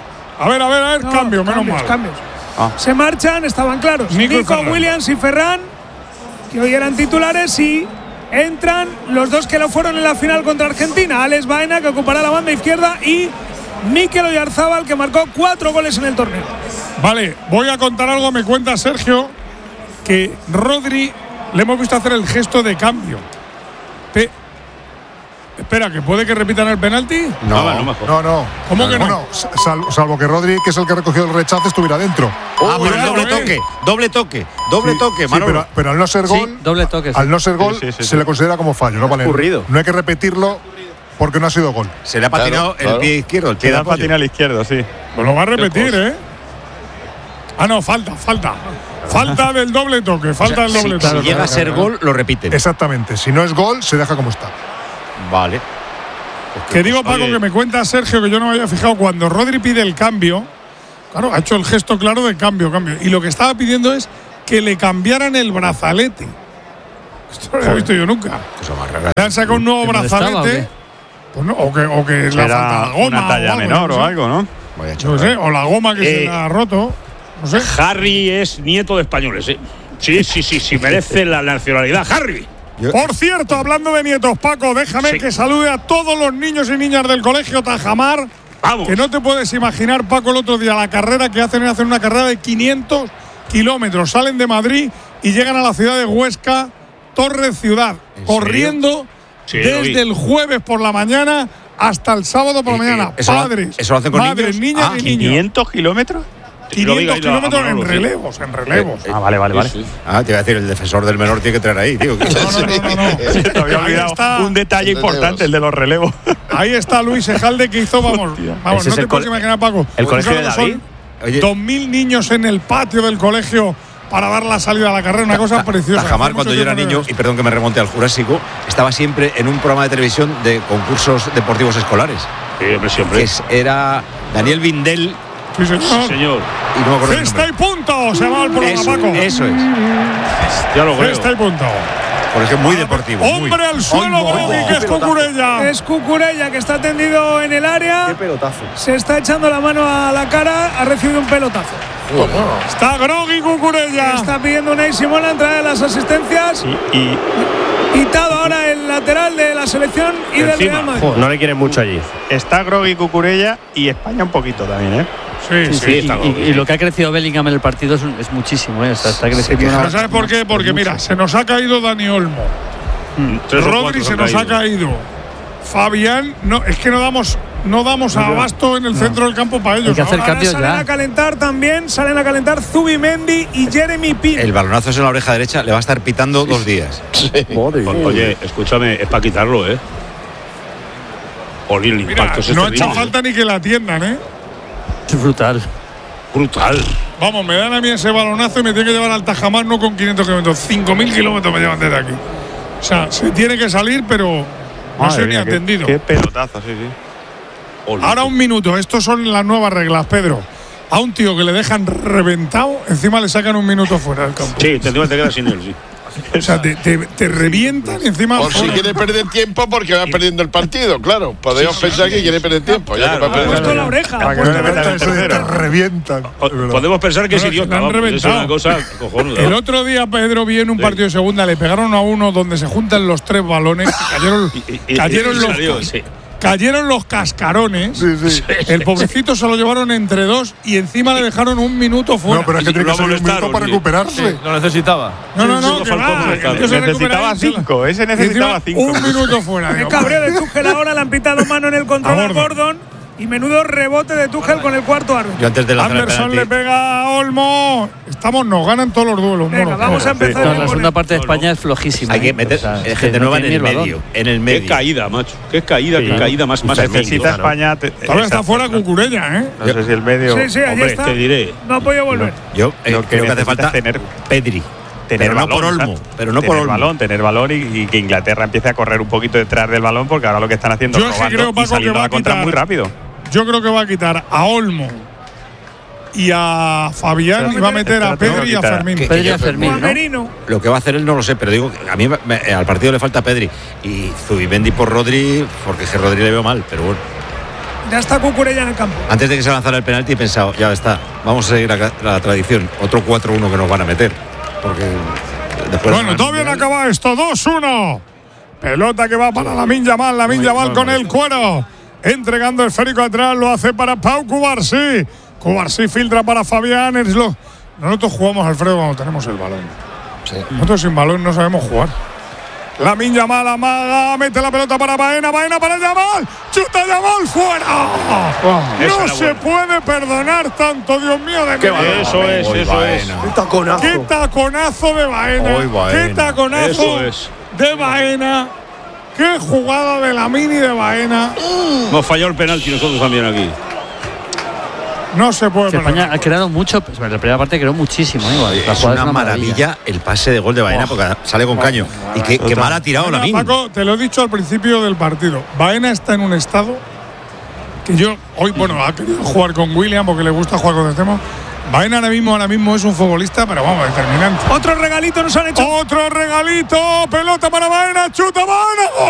A ver, a ver, a ver, no, cambio, cambios, menos mal. Cambios. Ah. Se marchan, estaban claros. Nico, Nico Williams y Ferran, que hoy eran titulares, y entran los dos que lo fueron en la final contra Argentina. Alex Baena, que ocupará la banda izquierda, y Mikel Oyarzábal, que marcó cuatro goles en el torneo. Vale, voy a contar algo. Me cuenta Sergio que Rodri le hemos visto hacer el gesto de cambio. Pe Espera, ¿que puede que repitan el penalti? No, no, no. no, no. ¿Cómo que no? Bueno, salvo, salvo que Rodri, que es el que ha recogido el rechazo, estuviera dentro. Ah, pero el doble toque, doble toque, doble sí, toque, sí, pero, pero al no ser gol, sí, doble toque, sí. al no ser gol, sí, sí, sí, se sí. le considera como fallo, no vale. Ocurrido. No hay que repetirlo porque no ha sido gol. Se le ha patinado claro, el claro. pie izquierdo, el pie de patina al izquierdo, sí. Pues lo va a repetir, ¿eh? Ah, no, falta, falta. Falta del doble toque, falta O sea, del doble si, toque. si llega a ser gol, lo repiten. Exactamente. Si no es gol, se deja como está. Vale. Que digo, pues, Paco, oye. que me cuenta Sergio, que yo no me había fijado, cuando Rodri pide el cambio, claro, ha hecho el gesto claro de cambio, cambio. Y lo que estaba pidiendo es que le cambiaran el brazalete. Esto no lo he visto yo nunca. Cosa más rara. Le han sacado un nuevo ¿Que no brazalete. estaba o qué? Pues no, o que, o que le ha faltado la goma. una talla o algo, menor no o sé. algo, ¿no? Vaya No chaval. sé, o la goma que Eh, se le ha roto. No sé. Harry es nieto de españoles, ¿eh? Sí, sí, sí, sí, merece la nacionalidad. Harry. Por cierto, hablando de nietos, Paco, déjame Sí. que salude a todos los niños y niñas del colegio Tajamar. Vamos. Que no te puedes imaginar, Paco, el otro día la carrera que hacen, hacen una carrera de quinientos kilómetros. Salen de Madrid y llegan a la ciudad de Huesca, Torre Ciudad, ¿En corriendo Sí, lo vi. desde el jueves por la mañana hasta el sábado por la ¿Y- y mañana. eso lo- Padres, eso lo hacen con madres, niños? niñas Ah, y niños. ¿quinientos kilómetros? Lo vi, quinientos lo vi, a kilómetros en Manolo, sí. relevos, en relevos. Eh, Ah, vale, vale, vale. Sí, sí. Ah, te iba a decir, el defensor del menor tiene que traer ahí, tío. No, no, no, no, no. Te había Ahí olvidado está. un detalle importante, el de los relevos. Ahí está Luis Ejalde, que hizo, vamos, vamos, Ese no es te el puedes cole- imaginar, Paco. el ¿Tú colegio sabes de lo que David? son? Oye. Dos mil niños en el patio del colegio para dar la salida a la carrera, una cosa preciosa. Tajamar, Hace cuando mucho yo era tiempo que niño, no y perdón que me remonte al Jurásico, estaba siempre en un programa de televisión de concursos deportivos escolares. Sí, hombre, siempre. Que es- era Daniel Vindel Sí, señor. Sí, señor. y no me acuerdo el Cesta nombre. y punto, se llama el programa, Eso, Paco. eso es. Ya lo creo. Cesta y punto. Por ejemplo, muy deportivo. muy. Hombre al suelo, Olmo, Brody, Olmo. que es Qué pelotazo. Cucurella. Es Cucurella, que está tendido en el área. Qué pelotazo. Se está echando la mano a la cara. Ha recibido un pelotazo. Está Grogui Cucurella. Está pidiendo una Simón la entrada de las asistencias. Y, y Quitado ahora el lateral de la selección y del Encima. Real Madrid. Joder, no le quieren mucho allí. está Grogui Cucurella y España un poquito también, ¿eh? Sí, Sí, sí. sí, está y- bien. y, y lo que ha crecido Bellingham en el partido es, un- es muchísimo, ¿eh? O sea, está creciendo Pero una- ¿sabes por qué? Porque mira, se nos ha caído Dani Olmo. Tres o Rodri cuatro se han nos ha caído. caído. Fabián, no, es que no damos, no damos abasto en el centro del campo para ellos. Hay que hacer ¿no? Ahora cambios salen ya. a calentar también, salen a calentar Zubimendi y Jeremy Pino. El balonazo es en la oreja derecha, le va a estar pitando dos días. O- Oye, escúchame, es para quitarlo, ¿eh? Oye, el Mira, impacto es no ha hecho terrible, falta ni que la atiendan, ¿eh? Es brutal. ¿eh? Brutal. Vamos, me dan a mí ese balonazo y me tiene que llevar al Tajamar no con quinientos kilómetros, cinco mil kilómetros me llevan desde aquí. O sea, se tiene que salir, pero no Madre sé ni mía, qué- atendido. Qué pelotazo, sí, sí. Ahora un minuto, estos son las nuevas reglas, Pedro. A un tío que le dejan reventado, encima le sacan un minuto fuera del campo. Sí, te, te quedas sin él, sí. O sea, te, te, te revientan y encima. Por si fuera. quiere perder tiempo porque va perdiendo el partido, claro. Podemos pensar que quiere perder tiempo. Ya que Claro, va a perder. Ha puesto la oreja. Para ha que puesto no le la metan oreja. el Eso de te tercero. revientan. O- Podemos pensar que es No, no, idiota. se le han vamos, es reventado. una cosa cojonuda. El otro día Pedro vi en un Sí. partido de segunda, le pegaron a uno donde se juntan los tres balones, y cayeron, Y- y- cayeron, y los, salió, sí. cayeron los cascarones. Sí, sí. El pobrecito se lo llevaron entre dos y encima le dejaron un minuto fuera. No, pero es que Y tiene lo que salir un minuto molestaron, para sí. recuperarse. Lo necesitaba. no, no, no, Sí, que Falcón va, molestado. que se recupera Necesitaba ahí, se la- cinco, ese y necesitaba encima cinco. Un minuto fuera. El digo, cabreo de Tuchel ahora, le han pitado mano en el control A a Gordon. Gordon. Y menudo rebote de Tuchel con el cuarto árbitro. Yo antes de lanzar el Anderson le penalti, pega a Olmo. Estamos, nos ganan todos los duelos. Venga, mono. vamos a empezar. No, con la el- segunda parte de España es flojísima. hay que ¿eh? meter O sea, eh, es gente que nueva no en tiene el ni balón. medio. En el Qué medio. caída, macho. Qué caída, qué caída más más Necesita tremenda. España. te- Todavía está exacto, fuera no- Cucurella, ¿eh? No sé si el medio. Sí, sí, allí Hombre, está. te diré. No ha podido volver. Yo eh, Lo que creo que hace necesita falta es tener- Pedri. Tener pero no balón, por Olmo. exacto. Pero no por tener Olmo. balón, tener balón y, y que Inglaterra empiece a correr un poquito detrás del balón, porque ahora lo que están haciendo Yo es es que robando creo, Paco, y saliendo que va a la a contra quitar- muy rápido. Yo creo que va a quitar a Olmo y a Fabián y va a meter a Espérate, Pedri y a quitar- Fermín. que- Pedri y a O a Fermín, ¿no? Merino. Lo que va a hacer él no lo sé, pero digo que a mí me- me- al partido le falta Pedri. Y Zubimendi por Rodri, porque es que Rodri le veo mal, pero bueno. Ya está Cucurella en el campo. Antes de que se lanzara el penalti he pensado, ya está, vamos a seguir la, la tradición. Otro cuatro uno que nos van a meter. Porque después. Bueno, todavía no acaba esto. dos uno. Pelota que va para Lamine Yamal. Lamine Yamal con el cuero. Entregando el esférico atrás. Lo hace para Pau Cubarsí. Cubarsí filtra para Fabián. Es lo- Nosotros jugamos, Alfredo, cuando tenemos el balón. Nosotros sin balón no sabemos jugar. Lamine Yamal amaga, mete la pelota para Baena, Baena para Yamal, chuta Yamal fuera. Esa No era se buena. puede perdonar tanto, Dios mío, de mi vida. Eso es, Hoy eso es. Baena. ¡Qué taconazo! ¡Qué taconazo de Baena! Hoy Baena. ¡Qué taconazo Eso es. de Baena! ¡Qué jugada de Lamine y de Baena! Hemos fallado el penalti nosotros también aquí. No se puede parar. España ha creado mucho, pues, en la primera parte creó muchísimo. ¿eh? Es una, una maravilla, maravilla el pase de gol de Baena, oh, porque sale con oh, caño. Oh, y qué, qué mal ha tirado Lamine. Paco, te lo he dicho al principio del partido. Baena está en un estado que yo hoy, bueno, ha querido jugar con William porque le gusta jugar con extremo. Baena ahora mismo, ahora mismo es un futbolista, pero vamos, determinante. Otro regalito nos han hecho. Otro regalito, pelota para Baena, chuta Baena,